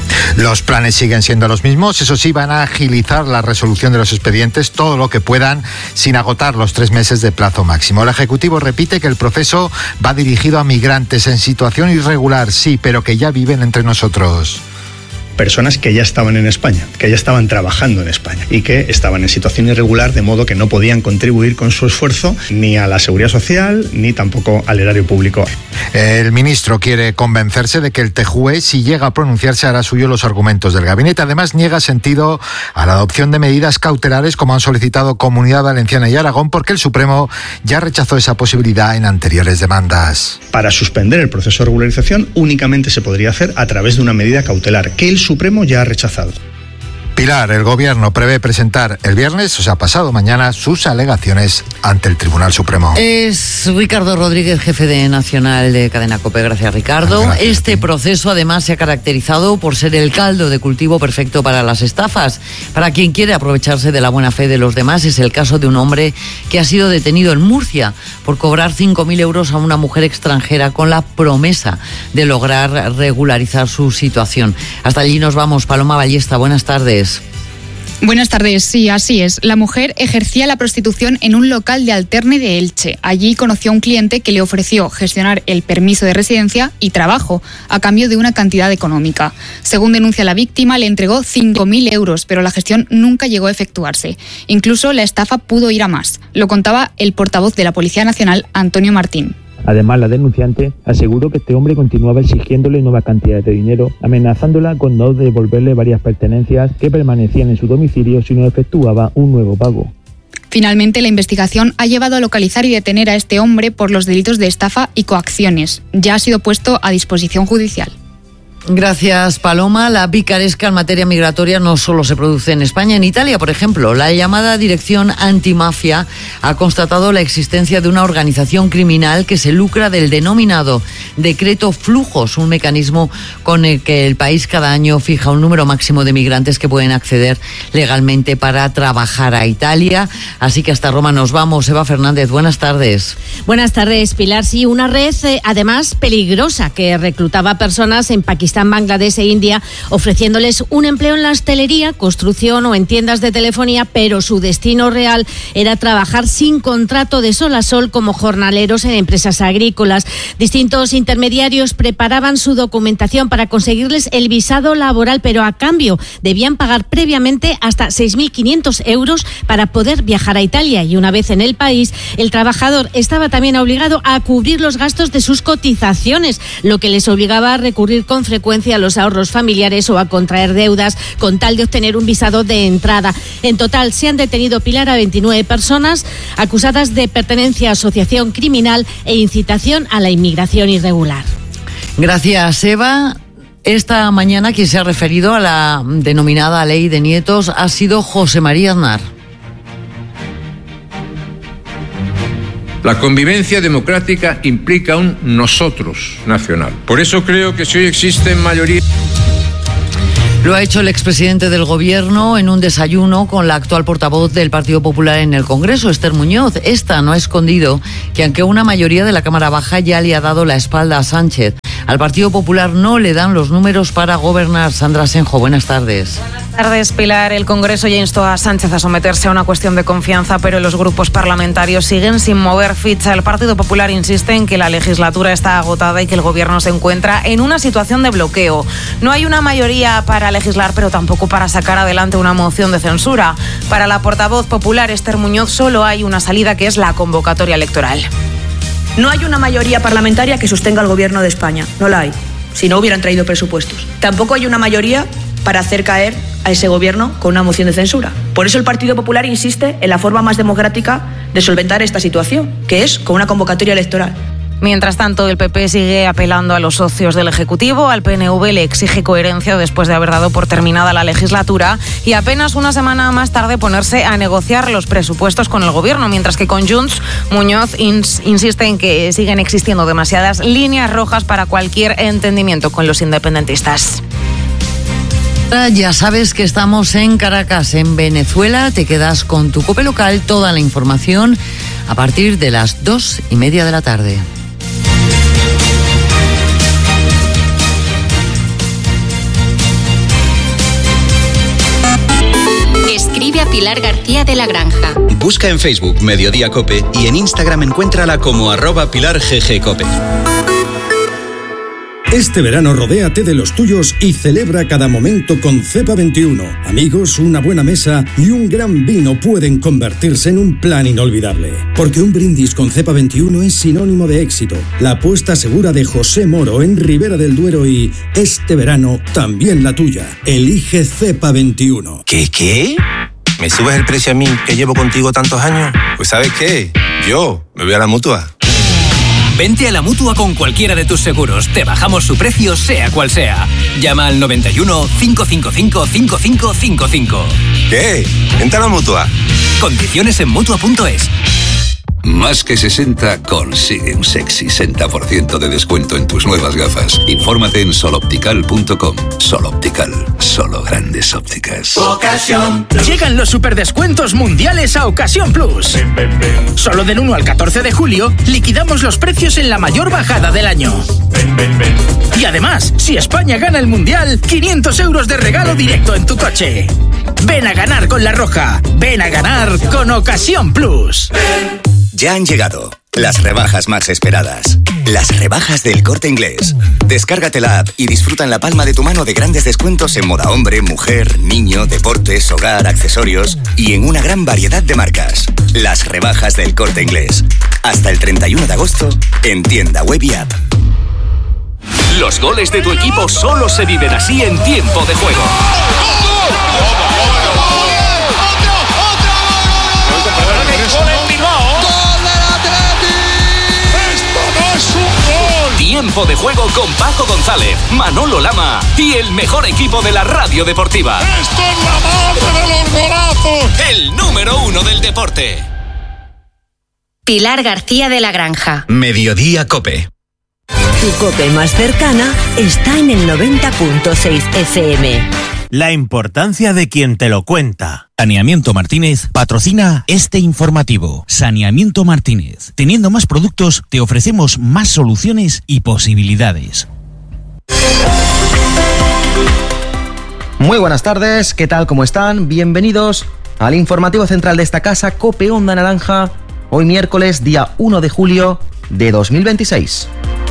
Los planes siguen siendo los mismos, eso sí, van a agilizar la resolución de los expedientes todo lo que puedan sin agotar los tres meses de plazo máximo. El Ejecutivo repite que el proceso va dirigido a migrantes en situación irregular, sí, pero que ya viven entre nosotros. Personas que ya estaban en España, que ya estaban trabajando en España y que estaban en situación irregular, de modo que no podían contribuir con su esfuerzo ni a la seguridad social ni tampoco al erario público. El ministro quiere convencerse de que el T J U E, si llega a pronunciarse, hará suyo los argumentos del gabinete. Además, niega sentido a la adopción de medidas cautelares como han solicitado Comunidad Valenciana y Aragón, porque el Supremo ya rechazó esa posibilidad en anteriores demandas. Para suspender el proceso de regularización únicamente se podría hacer a través de una medida cautelar que el Supremo ya ha rechazado. Pilar, el Gobierno prevé presentar el viernes, o sea, pasado mañana, sus alegaciones ante el Tribunal Supremo. Es Ricardo Rodríguez, jefe de Nacional de Cadena COPE. Gracias, Ricardo. Gracias. Este proceso, además, se ha caracterizado por ser el caldo de cultivo perfecto para las estafas. Para quien quiere aprovecharse de la buena fe de los demás, es el caso de un hombre que ha sido detenido en Murcia por cobrar cinco mil euros a una mujer extranjera con la promesa de lograr regularizar su situación. Hasta allí nos vamos. Paloma Ballesta, buenas tardes. Buenas tardes, sí, así es. La mujer ejercía la prostitución en un local de Alterne de Elche. Allí conoció a un cliente que le ofreció gestionar el permiso de residencia y trabajo a cambio de una cantidad económica. Según denuncia la víctima, le entregó cinco mil euros, pero la gestión nunca llegó a efectuarse. Incluso la estafa pudo ir a más. Lo contaba el portavoz de la Policía Nacional, Antonio Martín. Además, la denunciante aseguró que este hombre continuaba exigiéndole nuevas cantidades de dinero, amenazándola con no devolverle varias pertenencias que permanecían en su domicilio si no efectuaba un nuevo pago. Finalmente, la investigación ha llevado a localizar y detener a este hombre por los delitos de estafa y coacciones. Ya ha sido puesto a disposición judicial. Gracias, Paloma. La picaresca en materia migratoria no solo se produce en España, en Italia, por ejemplo. La llamada Dirección Antimafia ha constatado la existencia de una organización criminal que se lucra del denominado Decreto Flujos, un mecanismo con el que el país cada año fija un número máximo de migrantes que pueden acceder legalmente para trabajar a Italia. Así que hasta Roma nos vamos. Eva Fernández, buenas tardes. Buenas tardes, Pilar. Sí, una red eh, además peligrosa que reclutaba personas en Pakistán, Bangladesh e India, ofreciéndoles un empleo en la hostelería, construcción o en tiendas de telefonía, pero su destino real era trabajar sin contrato de sol a sol como jornaleros en empresas agrícolas. Distintos intermediarios preparaban su documentación para conseguirles el visado laboral, pero a cambio debían pagar previamente hasta seis mil quinientos euros para poder viajar a Italia, y una vez en el país, el trabajador estaba también obligado a cubrir los gastos de sus cotizaciones, lo que les obligaba a recurrir con frecuencia a los ahorros familiares o a contraer deudas con tal de obtener un visado de entrada. En total se han detenido, Pilar, a veintinueve personas acusadas de pertenencia a asociación criminal e incitación a la inmigración irregular. Gracias, Eva. Esta mañana quien se ha referido a la denominada ley de nietos ha sido José María Aznar. La convivencia democrática implica un nosotros nacional. Por eso creo que si hoy existen mayoría... Lo ha hecho el expresidente del Gobierno en un desayuno con la actual portavoz del Partido Popular en el Congreso, Esther Muñoz. Esta no ha escondido que aunque una mayoría de la Cámara Baja ya le ha dado la espalda a Sánchez, al Partido Popular no le dan los números para gobernar. Sandra Senjo, buenas tardes. Buenas tardes, Pilar. El Congreso ya instó a Sánchez a someterse a una cuestión de confianza, pero los grupos parlamentarios siguen sin mover ficha. El Partido Popular insiste en que la legislatura está agotada y que el Gobierno se encuentra en una situación de bloqueo. No hay una mayoría para legislar, pero tampoco para sacar adelante una moción de censura. Para la portavoz popular, Esther Muñoz, solo hay una salida, que es la convocatoria electoral. No hay una mayoría parlamentaria que sostenga al Gobierno de España. No la hay. Si no, hubieran traído presupuestos. Tampoco hay una mayoría para hacer caer a ese Gobierno con una moción de censura. Por eso el Partido Popular insiste en la forma más democrática de solventar esta situación, que es con una convocatoria electoral. Mientras tanto, el P P sigue apelando a los socios del Ejecutivo. Al P N V le exige coherencia después de haber dado por terminada la legislatura y apenas una semana más tarde ponerse a negociar los presupuestos con el Gobierno, mientras que con Junts, Muñoz ins- insiste en que siguen existiendo demasiadas líneas rojas para cualquier entendimiento con los independentistas. Ya sabes que estamos en Caracas, en Venezuela. Te quedas con tu COPE local, toda la información a partir de las dos y media de la tarde. Escribe a Pilar García de la Granja. Busca en Facebook Mediodía Cope y en Instagram encuéntrala como arroba Pilar G G Cope. Este verano rodéate de los tuyos y celebra cada momento con Cepa veintiuno. Amigos, una buena mesa y un gran vino pueden convertirse en un plan inolvidable. Porque un brindis con Cepa veintiuno es sinónimo de éxito. La apuesta segura de José Moro en Ribera del Duero y este verano también la tuya. Elige Cepa veintiuno. ¿Qué, qué? ¿Me subes el precio a mí, que llevo contigo tantos años? Pues ¿sabes qué? Yo me voy a la Mutua. Vente a la Mutua con cualquiera de tus seguros. Te bajamos su precio, sea cual sea. Llama al noventa y uno, cinco cinco cinco, cinco cinco cinco cinco. ¿Qué? Vente a la Mutua. Condiciones en Mutua punto es. Más que sesenta consigue un sexy sesenta por ciento de descuento en tus nuevas gafas. Infórmate en sol optical punto com. Sol Optical, solo grandes ópticas. Ocasión. Llegan los superdescuentos mundiales a Ocasión Plus. Ven, ven, ven. Solo del uno al catorce de julio liquidamos los precios en la mayor bajada del año. Ven, ven, ven. Y además, si España gana el mundial, quinientos euros de regalo directo en tu coche. Ven a ganar con La Roja. Ven a ganar con Ocasión Plus. Ven. Ya han llegado las rebajas más esperadas. Las rebajas del Corte Inglés. Descárgate la app y disfruta en la palma de tu mano de grandes descuentos en moda hombre, mujer, niño, deportes, hogar, accesorios y en una gran variedad de marcas. Las rebajas del Corte Inglés. Hasta el treinta y uno de agosto en tienda web y app. Los goles de tu equipo solo se viven así en tiempo de juego. Tiempo de juego con Paco González, Manolo Lama y el mejor equipo de la radio deportiva. ¡Esto es la madre de los golazos! El número uno del deporte. Pilar García de la Granja. Mediodía Cope. Tu Cope más cercana está en el noventa punto seis F M. La importancia de quien te lo cuenta. Saneamiento Martínez patrocina este informativo. Saneamiento Martínez. Teniendo más productos, te ofrecemos más soluciones y posibilidades. Muy buenas tardes, ¿qué tal? ¿Cómo están? Bienvenidos al informativo central de esta casa, Cope Onda Naranja, hoy miércoles, día uno de julio de dos mil veintiséis.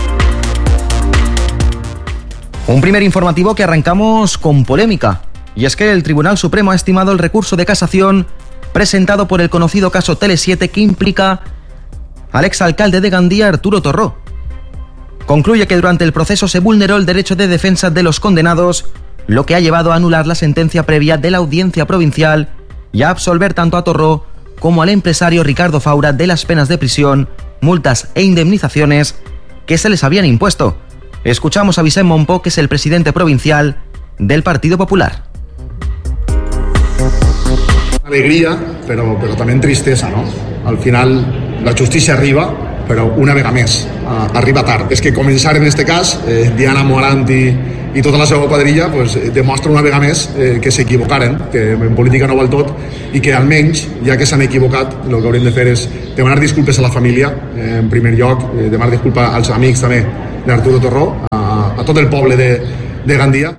Un primer informativo que arrancamos con polémica, y es que el Tribunal Supremo ha estimado el recurso de casación presentado por el conocido caso Tele siete que implica al exalcalde de Gandía, Arturo Torró. Concluye que durante el proceso se vulneró el derecho de defensa de los condenados, lo que ha llevado a anular la sentencia previa de la Audiencia Provincial y a absolver tanto a Torró como al empresario Ricardo Faura de las penas de prisión, multas e indemnizaciones que se les habían impuesto. Escuchamos a Vicent Monpó, que es el presidente provincial del Partido Popular. Alegría, pero, pero también tristeza, ¿no? Al final La justícia arriba, però una vegada més, uh, arriba tard. És que començar en aquest cas, eh, Diana Morant i, i tota la seva quadrilla pues, demostra una vegada més eh, que s'equivocaren, que en política no val tot i que almenys, ja que s'han equivocat, el que haurem de fer és demanar disculpes a la família, eh, en primer lloc, eh, demanar disculpes als amics també d'Arturo Torró, a, a tot el poble de, de Gandía.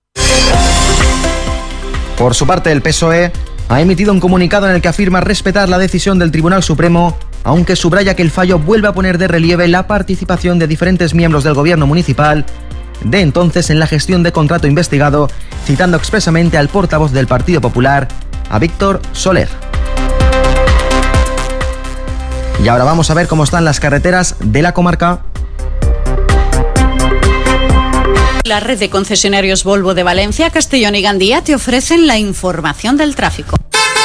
Por su parte, el P S O E ha emitido un comunicado en el que afirma respetar la decisión del Tribunal Supremo, aunque subraya que el fallo vuelve a poner de relieve la participación de diferentes miembros del gobierno municipal de entonces en la gestión de contrato investigado, citando expresamente al portavoz del Partido Popular, a Víctor Soler. Y ahora vamos a ver cómo están las carreteras de la comarca. La red de concesionarios Volvo de Valencia, Castellón y Gandía te ofrecen la información del tráfico.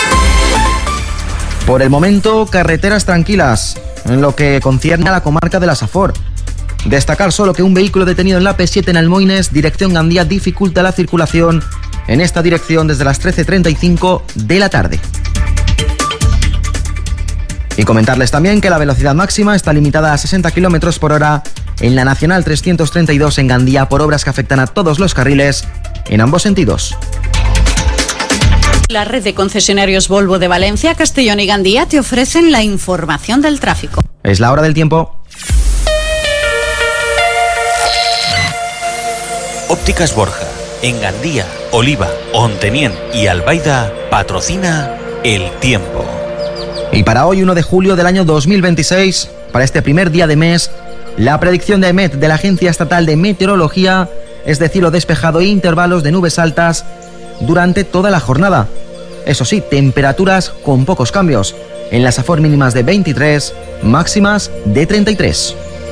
Por el momento, carreteras tranquilas en lo que concierne a la comarca de la Safor. Destacar solo que un vehículo detenido en la P siete en Almoines, dirección Gandía, dificulta la circulación en esta dirección desde las trece treinta y cinco de la tarde. Y comentarles también que la velocidad máxima está limitada a sesenta kilómetros por hora en la Nacional trescientos treinta y dos en Gandía por obras que afectan a todos los carriles en ambos sentidos. La red de concesionarios Volvo de Valencia, Castellón y Gandía te ofrecen la información del tráfico. Es la hora del tiempo. Ópticas Borja, en Gandía, Oliva, Ontenien y Albaida, patrocina el tiempo. Y para hoy, uno de julio del año dos mil veintiséis, para este primer día de mes, la predicción de EMET, de la Agencia Estatal de Meteorología, es de cielo despejado e intervalos de nubes altas durante toda la jornada. Eso sí, temperaturas con pocos cambios. En las Safor mínimas de veintitrés, máximas de treinta y tres.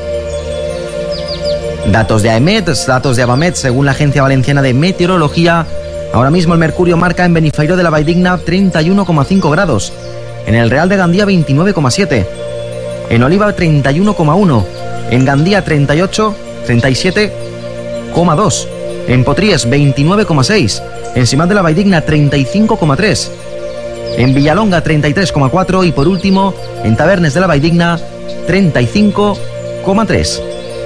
Datos de AEMET, datos de Abamet, según la Agencia Valenciana de Meteorología. Ahora mismo el mercurio marca en Benifairó de la Valldigna treinta y uno coma cinco grados. En el Real de Gandía veintinueve coma siete. En Oliva treinta y uno coma uno. En Gandía treinta y ocho, treinta y siete coma dos. En Potríes veintinueve coma seis. En Simat de la Valldigna treinta y cinco coma tres. En Villalonga treinta y tres coma cuatro. Y por último, en Tabernes de la Valldigna treinta y cinco coma tres.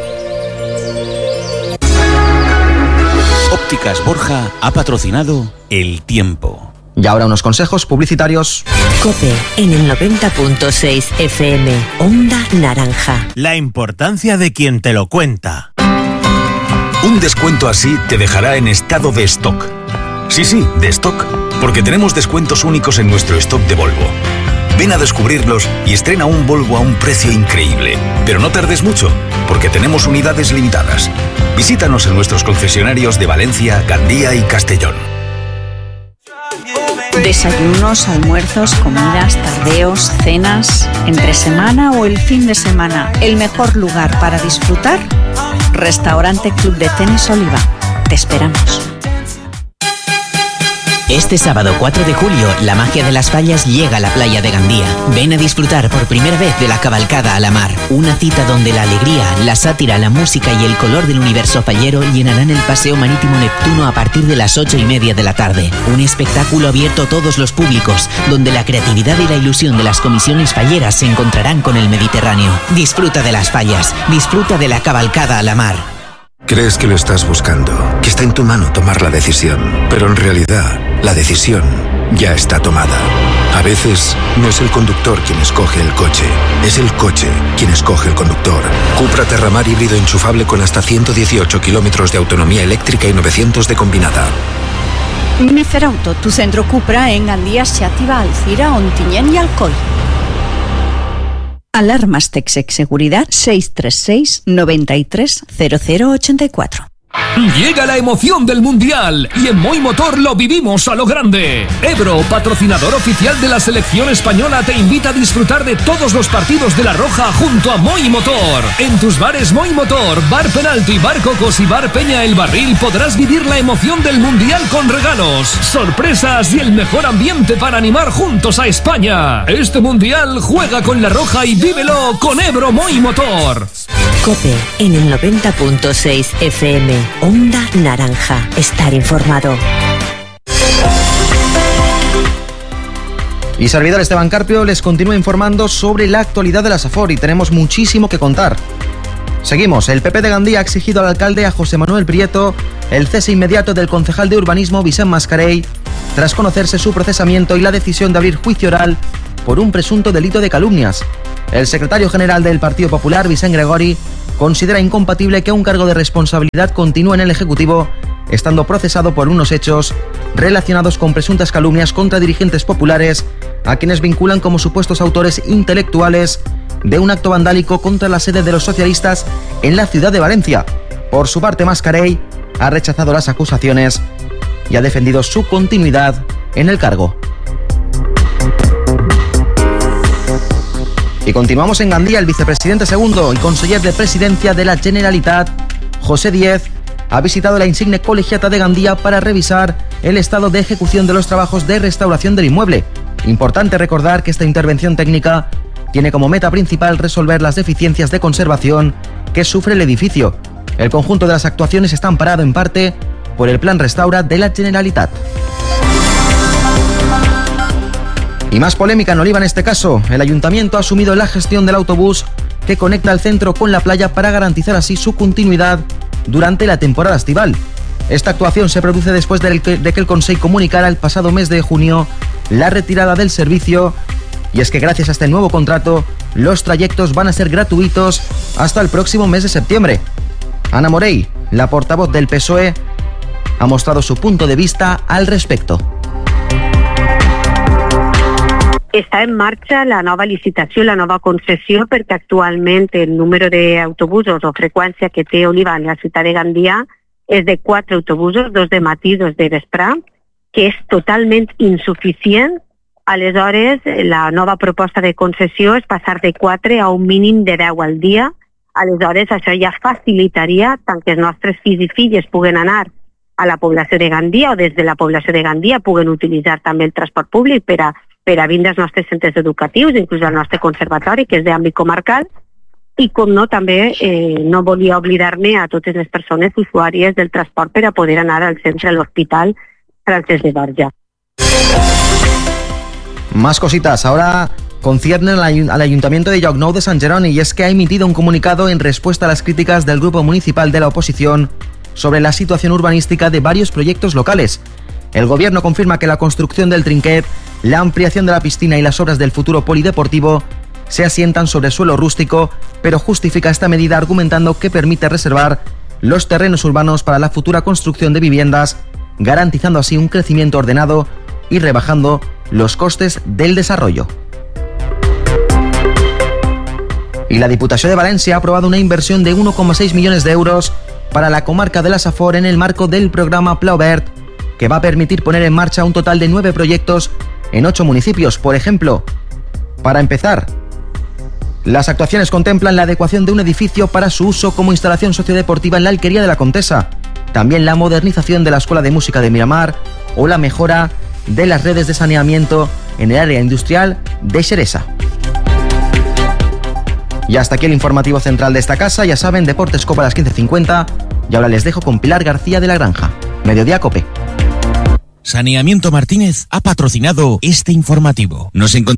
Ópticas Borja ha patrocinado el tiempo. Y ahora unos consejos publicitarios. COPE en el noventa punto seis F M, Onda Naranja. La importancia de quien te lo cuenta. Un descuento así te dejará en estado de stock. Sí, sí, de stock, porque tenemos descuentos únicos en nuestro stock de Volvo. Ven a descubrirlos y estrena un Volvo a un precio increíble. Pero no tardes mucho, porque tenemos unidades limitadas. Visítanos en nuestros concesionarios de Valencia, Gandía y Castellón. Desayunos, almuerzos, comidas, tardeos, cenas, entre semana o el fin de semana. El mejor lugar para disfrutar, Restaurante Club de Tenis Oliva. Te esperamos. Este sábado cuatro de julio, la magia de las fallas llega a la playa de Gandía. Ven a disfrutar por primera vez de la cabalgada a la mar. Una cita donde la alegría, la sátira, la música y el color del universo fallero llenarán el paseo marítimo Neptuno a partir de las ocho y media de la tarde. Un espectáculo abierto a todos los públicos, donde la creatividad y la ilusión de las comisiones falleras se encontrarán con el Mediterráneo. Disfruta de las fallas, disfruta de la cabalgada a la mar. Crees que lo estás buscando, que está en tu mano tomar la decisión, pero en realidad la decisión ya está tomada. A veces no es el conductor quien escoge el coche, es el coche quien escoge el conductor. Cupra Terramar híbrido enchufable con hasta ciento dieciocho kilómetros de autonomía eléctrica y novecientos de combinada. Neferauto, tu centro Cupra en Gandía, Xàtiva, Alcira, Ontinyent y Alcoi. Alarmas Texec Seguridad seis tres seis, noventa y tres, cero cero ochenta y cuatro. Llega la emoción del Mundial y en Moi Motor lo vivimos a lo grande. Ebro, patrocinador oficial de la selección española, te invita a disfrutar de todos los partidos de La Roja junto a Moi Motor. En tus bares Moi Motor, Bar Penalti, Bar Cocos y Bar Peña El Barril podrás vivir la emoción del Mundial con regalos, sorpresas y el mejor ambiente para animar juntos a España. Este Mundial juega con La Roja y vívelo con Ebro Moi Motor. COPE en el noventa punto seis F M, Onda Naranja. Estar informado. Y servidor Esteban Carpio les continúa informando sobre la actualidad de la Safor y tenemos muchísimo que contar. Seguimos. El P P de Gandía ha exigido al alcalde, a José Manuel Prieto, el cese inmediato del concejal de urbanismo Vicent Mascarell, tras conocerse su procesamiento y la decisión de abrir juicio oral por un presunto delito de calumnias. El secretario general del Partido Popular, Vicent Gregori, considera incompatible que un cargo de responsabilidad continúe en el Ejecutivo, estando procesado por unos hechos relacionados con presuntas calumnias contra dirigentes populares, a quienes vinculan como supuestos autores intelectuales de un acto vandálico contra la sede de los socialistas en la ciudad de Valencia. Por su parte, Mascarell ha rechazado las acusaciones y ha defendido su continuidad en el cargo. Y continuamos en Gandía. El vicepresidente segundo y conseller de Presidencia de la Generalitat, José Díez, ha visitado la insigne colegiata de Gandía para revisar el estado de ejecución de los trabajos de restauración del inmueble. Importante recordar que esta intervención técnica tiene como meta principal resolver las deficiencias de conservación que sufre el edificio. El conjunto de las actuaciones está amparado en parte por el Plan Restaura de la Generalitat. Y más polémica en Oliva en este caso. El ayuntamiento ha asumido la gestión del autobús que conecta el centro con la playa para garantizar así su continuidad durante la temporada estival. Esta actuación se produce después de que el Consejo comunicara el pasado mes de junio la retirada del servicio, y es que gracias a este nuevo contrato los trayectos van a ser gratuitos hasta el próximo mes de septiembre. Ana Morell, la portavoz del P S O E, ha mostrado su punto de vista al respecto. Està en marxa la nova licitació, la nova concessió, perquè actualment el número d'autobusos o freqüència que té Oliva en la ciutat de Gandia és de quatre autobusos, dos de matí, dos de vespre, que és totalment insuficient. Aleshores, la nova proposta de concessió és passar de quatre a un mínim de deu al dia. Aleshores, això ja facilitaria tant que els nostres fills i filles puguen anar a la població de Gandia o des de la població de Gandia puguen utilitzar també el transport públic per a per a vindre als nostres centres educatius, inclús al nostre conservatori, que és d'àmbit comarcal, i com no, també eh, no volia oblidar-me a totes les persones usuàries del transport per a poder anar al centre, a l'Hospital Francesc de Borja. Más cositas. Ahora conciernen al Ayuntamiento de Llocnou de Sant Jeroni, y es que ha emitido un comunicado en respuesta a las críticas del grupo municipal de la oposición sobre la situación urbanística de varios proyectos locales. El gobierno confirma que la construcción del trinquet, la ampliación de la piscina y las obras del futuro polideportivo se asientan sobre suelo rústico, pero justifica esta medida argumentando que permite reservar los terrenos urbanos para la futura construcción de viviendas, garantizando así un crecimiento ordenado y rebajando los costes del desarrollo. Y la Diputación de Valencia ha aprobado una inversión de uno coma seis millones de euros para la comarca de la Safor en el marco del programa Pla Obert, que va a permitir poner en marcha un total de nueve proyectos en ocho municipios. Por ejemplo, para empezar, las actuaciones contemplan la adecuación de un edificio para su uso como instalación sociodeportiva en la Alquería de la Contesa, también la modernización de la Escuela de Música de Miramar o la mejora de las redes de saneamiento en el área industrial de Xeresa. Y hasta aquí el informativo central de esta casa. Ya saben, Deportes Copa a las quince cincuenta, y ahora les dejo con Pilar García de la Granja. Mediodía Cope. Saneamiento Martínez ha patrocinado este informativo. Nos encontramos.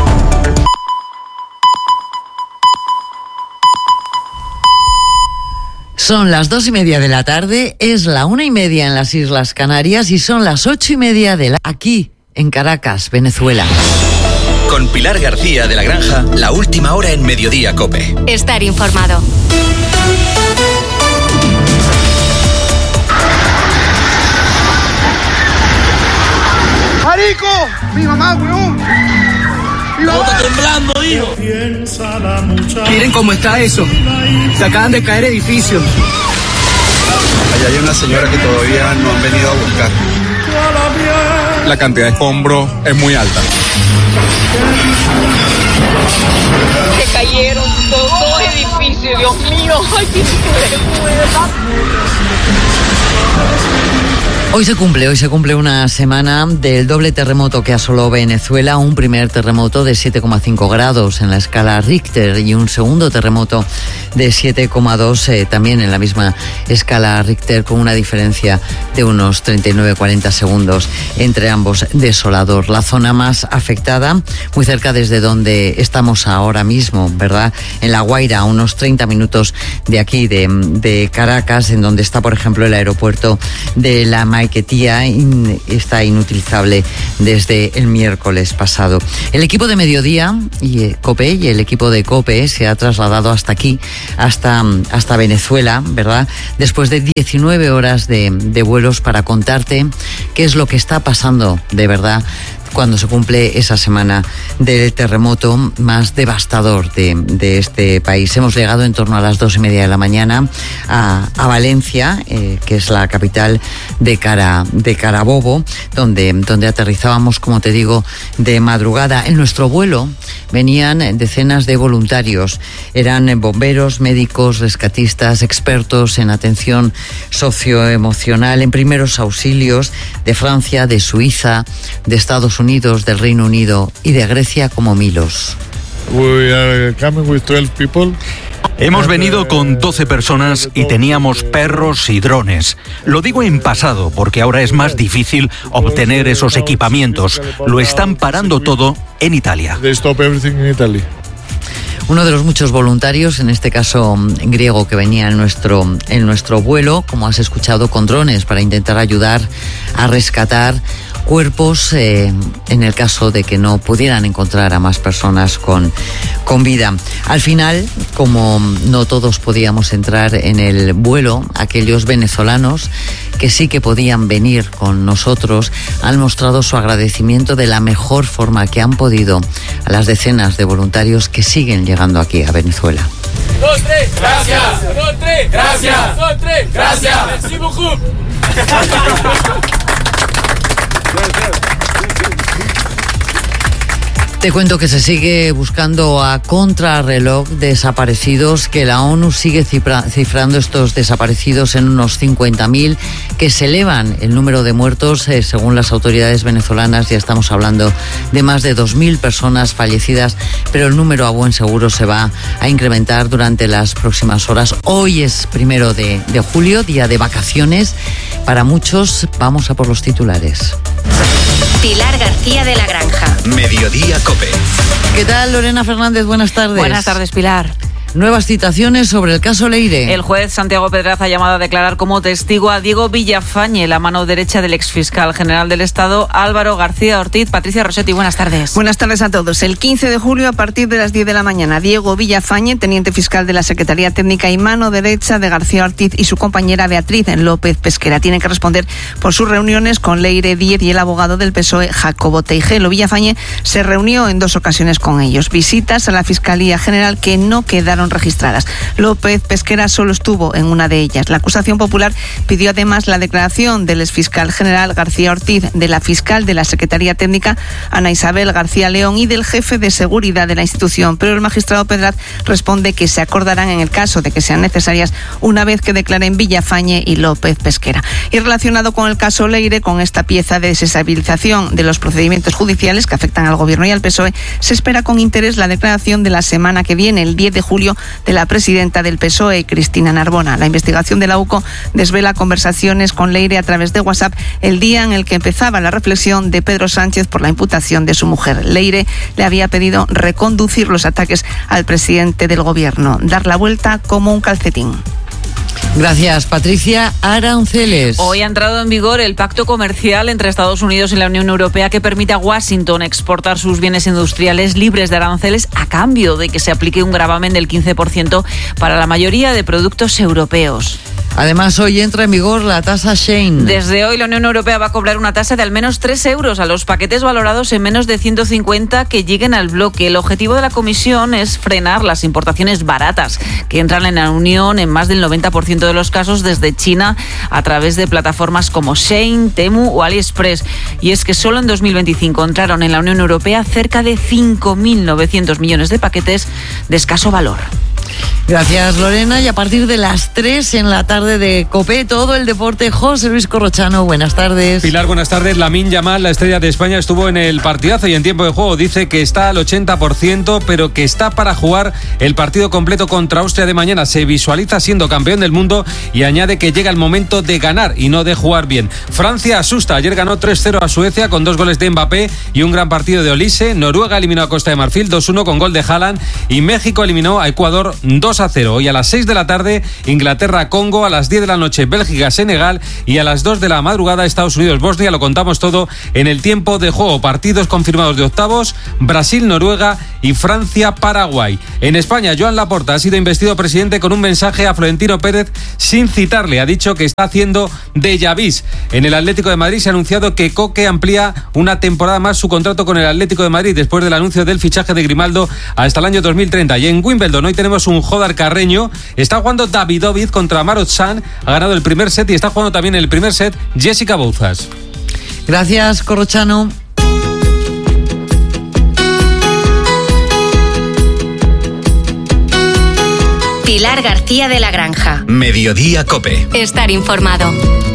Son las dos y media de la tarde, es la una y media en las Islas Canarias y son las ocho y media de la... aquí, en Caracas, Venezuela. Con Pilar García de la Granja, la última hora en Mediodía Cope. Estar informado. ¡Marico! ¡Mi mamá, weón! ¡Está temblando, hijo! Miren cómo está eso. Se acaban de caer edificios. Allá hay una señora que todavía no han venido a buscar. La cantidad de escombros es muy alta. Se cayeron dos, dos edificios, Dios mío. Ay, qué Hoy se cumple, hoy se cumple una semana del doble terremoto que asoló Venezuela, un primer terremoto de siete coma cinco grados en la escala Richter y un segundo terremoto de siete coma dos eh, también en la misma escala Richter, con una diferencia de unos treinta y nueve a cuarenta segundos entre ambos. Desolador. La zona más afectada, muy cerca desde donde estamos ahora mismo, ¿verdad? En La Guaira, a unos treinta minutos de aquí, de, de Caracas, en donde está, por ejemplo, el aeropuerto de La Maiquetía, in, está inutilizable desde el miércoles pasado. El equipo de Mediodía y eh, COPE y el equipo de COPE se ha trasladado hasta aquí, hasta, hasta Venezuela, ¿verdad? Después de diecinueve horas de, de vuelos para contarte qué es lo que está pasando de verdad cuando se cumple esa semana del terremoto más devastador de, de este país. Hemos llegado en torno a las dos y media de la mañana a, a Valencia, eh, que es la capital de, Cara, de Carabobo, donde, donde aterrizábamos, como te digo, de madrugada. En nuestro vuelo venían decenas de voluntarios. Eran bomberos, médicos, rescatistas, expertos en atención socioemocional, en primeros auxilios de Francia, de Suiza, de Estados Unidos, Unidos, del Reino Unido y de Grecia como Milos. We are coming with twelve people. Hemos venido con doce personas y teníamos perros y drones. Lo digo en pasado porque ahora es más difícil obtener esos equipamientos. Lo están parando todo en Italia. They stop everything in Italy. Uno de los muchos voluntarios, en este caso griego, que venía en nuestro, en nuestro vuelo, como has escuchado, con drones para intentar ayudar a rescatar cuerpos eh, en el caso de que no pudieran encontrar a más personas con, con vida. Al final, como no todos podíamos entrar en el vuelo, aquellos venezolanos que sí que podían venir con nosotros han mostrado su agradecimiento de la mejor forma que han podido a las decenas de voluntarios que siguen llegando aquí a Venezuela. Dos, tres, gracias. Dos, tres, gracias. Dos, tres, gracias. Merci beaucoup. Te cuento que se sigue buscando a contrarreloj desaparecidos, que la ONU sigue cifra, cifrando estos desaparecidos en unos cincuenta mil, que se elevan el número de muertos, eh, según las autoridades venezolanas. Ya estamos hablando de más de dos mil personas fallecidas, pero el número a buen seguro se va a incrementar durante las próximas horas. Hoy es primero de, de julio, día de vacaciones. Para muchos, vamos a por los titulares. Pilar García de la Granja. Mediodía COPE. ¿Qué tal, Lorena Fernández? Buenas tardes. Buenas tardes, Pilar. Nuevas citaciones sobre el caso Leire. El juez Santiago Pedraza ha llamado a declarar como testigo a Diego Villafañe, la mano derecha del exfiscal general del Estado Álvaro García Ortiz. Patricia Rossetti, buenas tardes. Buenas tardes a todos. El quince de julio, a partir de las diez de la mañana, Diego Villafañe, teniente fiscal de la Secretaría Técnica y mano derecha de García Ortiz, y su compañera Beatriz López Pesquera tienen que responder por sus reuniones con Leire Díez y el abogado del P S O E, Jacobo Teijelo. Villafañe se reunió en dos ocasiones con ellos. Visitas a la Fiscalía General que no quedaron registradas. López Pesquera solo estuvo en una de ellas. La acusación popular pidió además la declaración del exfiscal general García Ortiz, de la fiscal de la Secretaría Técnica Ana Isabel García León y del jefe de seguridad de la institución, pero el magistrado Pedraz responde que se acordarán en el caso de que sean necesarias una vez que declaren Villafañe y López Pesquera. Y relacionado con el caso Leire, con esta pieza de desestabilización de los procedimientos judiciales que afectan al Gobierno y al P S O E, se espera con interés la declaración de la semana que viene, el diez de julio, de la presidenta del P S O E, Cristina Narbona. La investigación de la U C O desvela conversaciones con Leire a través de WhatsApp el día en el que empezaba la reflexión de Pedro Sánchez por la imputación de su mujer. Leire le había pedido reconducir los ataques al presidente del Gobierno, dar la vuelta como un calcetín. Gracias, Patricia. Aranceles. Hoy ha entrado en vigor el pacto comercial entre Estados Unidos y la Unión Europea que permite a Washington exportar sus bienes industriales libres de aranceles a cambio de que se aplique un gravamen del quince por ciento para la mayoría de productos europeos. Además, hoy entra en vigor la tasa Shein. Desde hoy, la Unión Europea va a cobrar una tasa de al menos tres euros a los paquetes valorados en menos de ciento cincuenta que lleguen al bloque. El objetivo de la Comisión es frenar las importaciones baratas que entran en la Unión en más del noventa por ciento de los casos desde China a través de plataformas como Shein, Temu o AliExpress. Y es que solo en dos mil veinticinco entraron en la Unión Europea cerca de cinco mil novecientos millones de paquetes de escaso valor. Gracias, Lorena. Y a partir de las tres en la tarde de COPE, todo el deporte, José Luis Corrochano, buenas tardes. Pilar, buenas tardes. Lamine Yamal, la estrella de España, estuvo en el partidazo y en tiempo de juego dice que está al ochenta por ciento, pero que está para jugar el partido completo contra Austria de mañana. Se visualiza siendo campeón del mundo y añade que llega el momento de ganar y no de jugar bien. Francia asusta. Ayer ganó tres cero a Suecia con dos goles de Mbappé y un gran partido de Olise. Noruega eliminó a Costa de Marfil dos uno con gol de Haaland y México eliminó a Ecuador dos a cero. Hoy a las seis de la tarde Inglaterra-Congo, a las diez de la noche Bélgica-Senegal y a las dos de la madrugada Estados Unidos-Bosnia. Lo contamos todo en el tiempo de juego. Partidos confirmados de octavos: Brasil-Noruega y Francia-Paraguay. En España, Joan Laporta ha sido investido presidente con un mensaje a Florentino Pérez sin citarle. Ha dicho que está haciendo déjà vu. En el Atlético de Madrid se ha anunciado que Coque amplía una temporada más su contrato con el Atlético de Madrid después del anuncio del fichaje de Grimaldo hasta el año dos mil treinta. Y en Wimbledon hoy tenemos un Jodar Carreño. Está jugando Davidovich contra Marotzan. Ha ganado el primer set y está jugando también el primer set Jessica Bouzas. Gracias, Corrochano. Pilar García de la Granja. Mediodía COPE. Estar informado.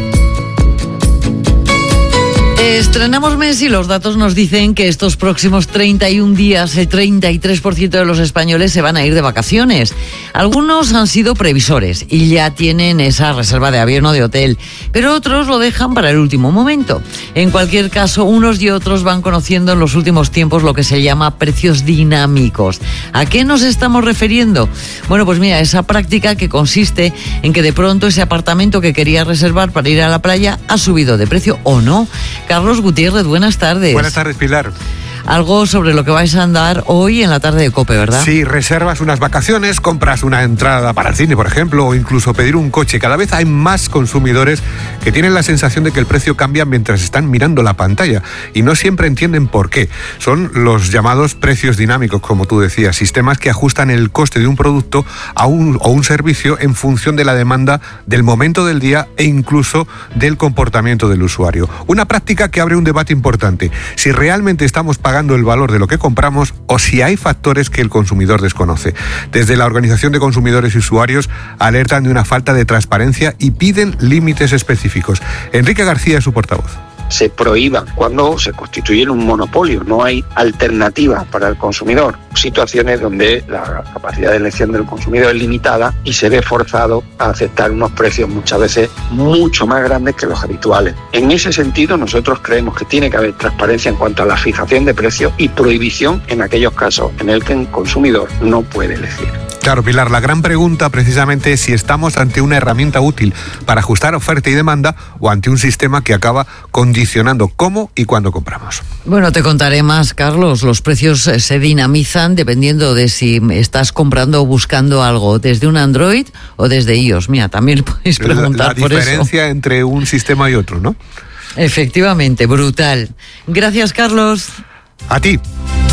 Estrenamos mes y los datos nos dicen que estos próximos treinta y un días el treinta y tres por ciento de los españoles se van a ir de vacaciones. Algunos han sido previsores y ya tienen esa reserva de avión o de hotel, pero otros lo dejan para el último momento. En cualquier caso, unos y otros van conociendo en los últimos tiempos lo que se llama precios dinámicos. ¿A qué nos estamos refiriendo? Bueno, pues mira, esa práctica que consiste en que de pronto ese apartamento que quería reservar para ir a la playa ha subido de precio o no. Carlos Gutiérrez, buenas tardes. Buenas tardes, Pilar. Algo sobre lo que vais a andar hoy en la tarde de COPE, ¿verdad? Sí, reservas unas vacaciones, compras una entrada para el cine, por ejemplo, o incluso pedir un coche. Cada vez hay más consumidores que tienen la sensación de que el precio cambia mientras están mirando la pantalla y no siempre entienden por qué. Son los llamados precios dinámicos, como tú decías, sistemas que ajustan el coste de un producto a un, o un servicio en función de la demanda del momento del día e incluso del comportamiento del usuario. Una práctica que abre un debate importante. Si realmente estamos pagando pagando el valor de lo que compramos o si hay factores que el consumidor desconoce. Desde la Organización de Consumidores y Usuarios alertan de una falta de transparencia y piden límites específicos. Enrique García es su portavoz. Se prohíban cuando se constituye un monopolio, no hay alternativa para el consumidor. Situaciones donde la capacidad de elección del consumidor es limitada y se ve forzado a aceptar unos precios muchas veces mucho más grandes que los habituales. En ese sentido, nosotros creemos que tiene que haber transparencia en cuanto a la fijación de precios y prohibición en aquellos casos en el que el consumidor no puede elegir. Claro, Pilar, la gran pregunta precisamente es si estamos ante una herramienta útil para ajustar oferta y demanda o ante un sistema que acaba condicionando cómo y cuándo compramos. Bueno, te contaré más, Carlos. Los precios se dinamizan dependiendo de si estás comprando o buscando algo desde un Android o desde iOS. Mira, también podéis preguntar la, la por eso. La diferencia entre un sistema y otro, ¿no? Efectivamente, brutal. Gracias, Carlos. A ti.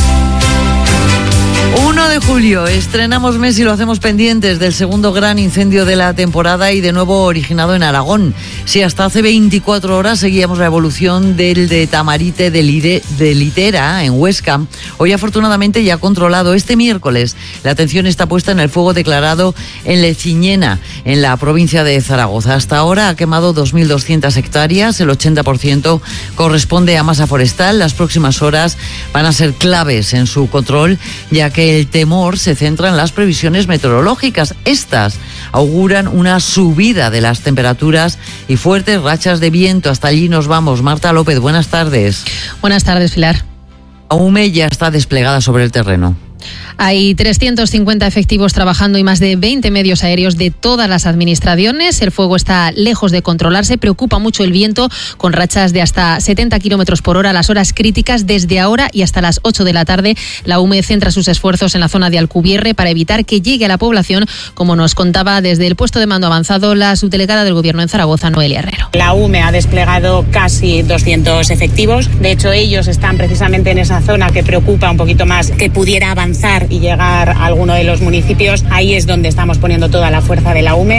uno de julio, estrenamos mes y lo hacemos pendientes del segundo gran incendio de la temporada y de nuevo originado en Aragón. Si hasta hace veinticuatro horas seguíamos la evolución del de Tamarite de, Lide, de Litera en Huesca, hoy afortunadamente ya controlado. Este miércoles la atención está puesta en el fuego declarado en Leciñena, en la provincia de Zaragoza. Hasta ahora ha quemado dos mil doscientas hectáreas, el ochenta por ciento corresponde a masa forestal. Las próximas horas van a ser claves en su control, ya que el temor se centra en las previsiones meteorológicas. Estas auguran una subida de las temperaturas y fuertes rachas de viento. Hasta allí nos vamos. Marta López, buenas tardes. Buenas tardes, Pilar. La U M E ya está desplegada sobre el terreno. Hay trescientos cincuenta efectivos trabajando y más de veinte medios aéreos de todas las administraciones. El fuego está lejos de controlarse. Preocupa mucho el viento, con rachas de hasta setenta kilómetros por hora a las horas críticas. Desde ahora y hasta las ocho de la tarde, la U M E centra sus esfuerzos en la zona de Alcubierre para evitar que llegue a la población, como nos contaba desde el puesto de mando avanzado la subdelegada del Gobierno en Zaragoza, Noelia Herrero. La U M E ha desplegado casi doscientos efectivos. De hecho, ellos están precisamente en esa zona que preocupa un poquito más, que pudiera avanzar y llegar a alguno de los municipios. Ahí es donde estamos poniendo toda la fuerza de la U M E.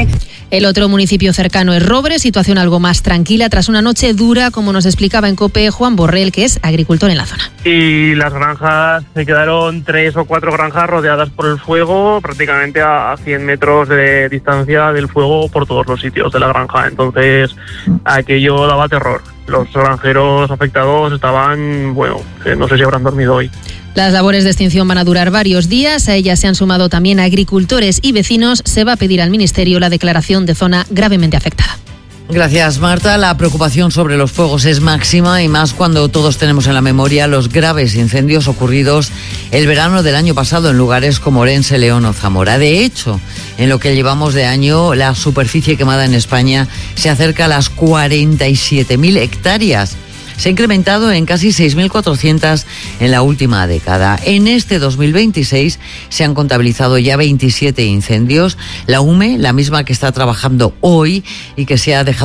El otro municipio cercano es Robre, situación algo más tranquila tras una noche dura, como nos explicaba en COPE Juan Borrell, que es agricultor en la zona. Y las granjas, se quedaron tres o cuatro granjas rodeadas por el fuego, prácticamente a cien metros de distancia del fuego por todos los sitios de la granja. Entonces, aquello daba terror. Los granjeros afectados estaban, bueno, no sé si habrán dormido hoy. Las labores de extinción van a durar varios días. A ellas se han sumado también agricultores y vecinos. Se va a pedir al Ministerio la declaración de zona gravemente afectada. Gracias, Marta. La preocupación sobre los fuegos es máxima y más cuando todos tenemos en la memoria los graves incendios ocurridos el verano del año pasado en lugares como Orense, León o Zamora. De hecho, en lo que llevamos de año, la superficie quemada en España se acerca a las cuarenta y siete mil hectáreas. Se ha incrementado en casi seis mil cuatrocientas en la última década. En este dos mil veintiséis se han contabilizado ya veintisiete incendios. La U M E, la misma que está trabajando hoy y que se ha dejado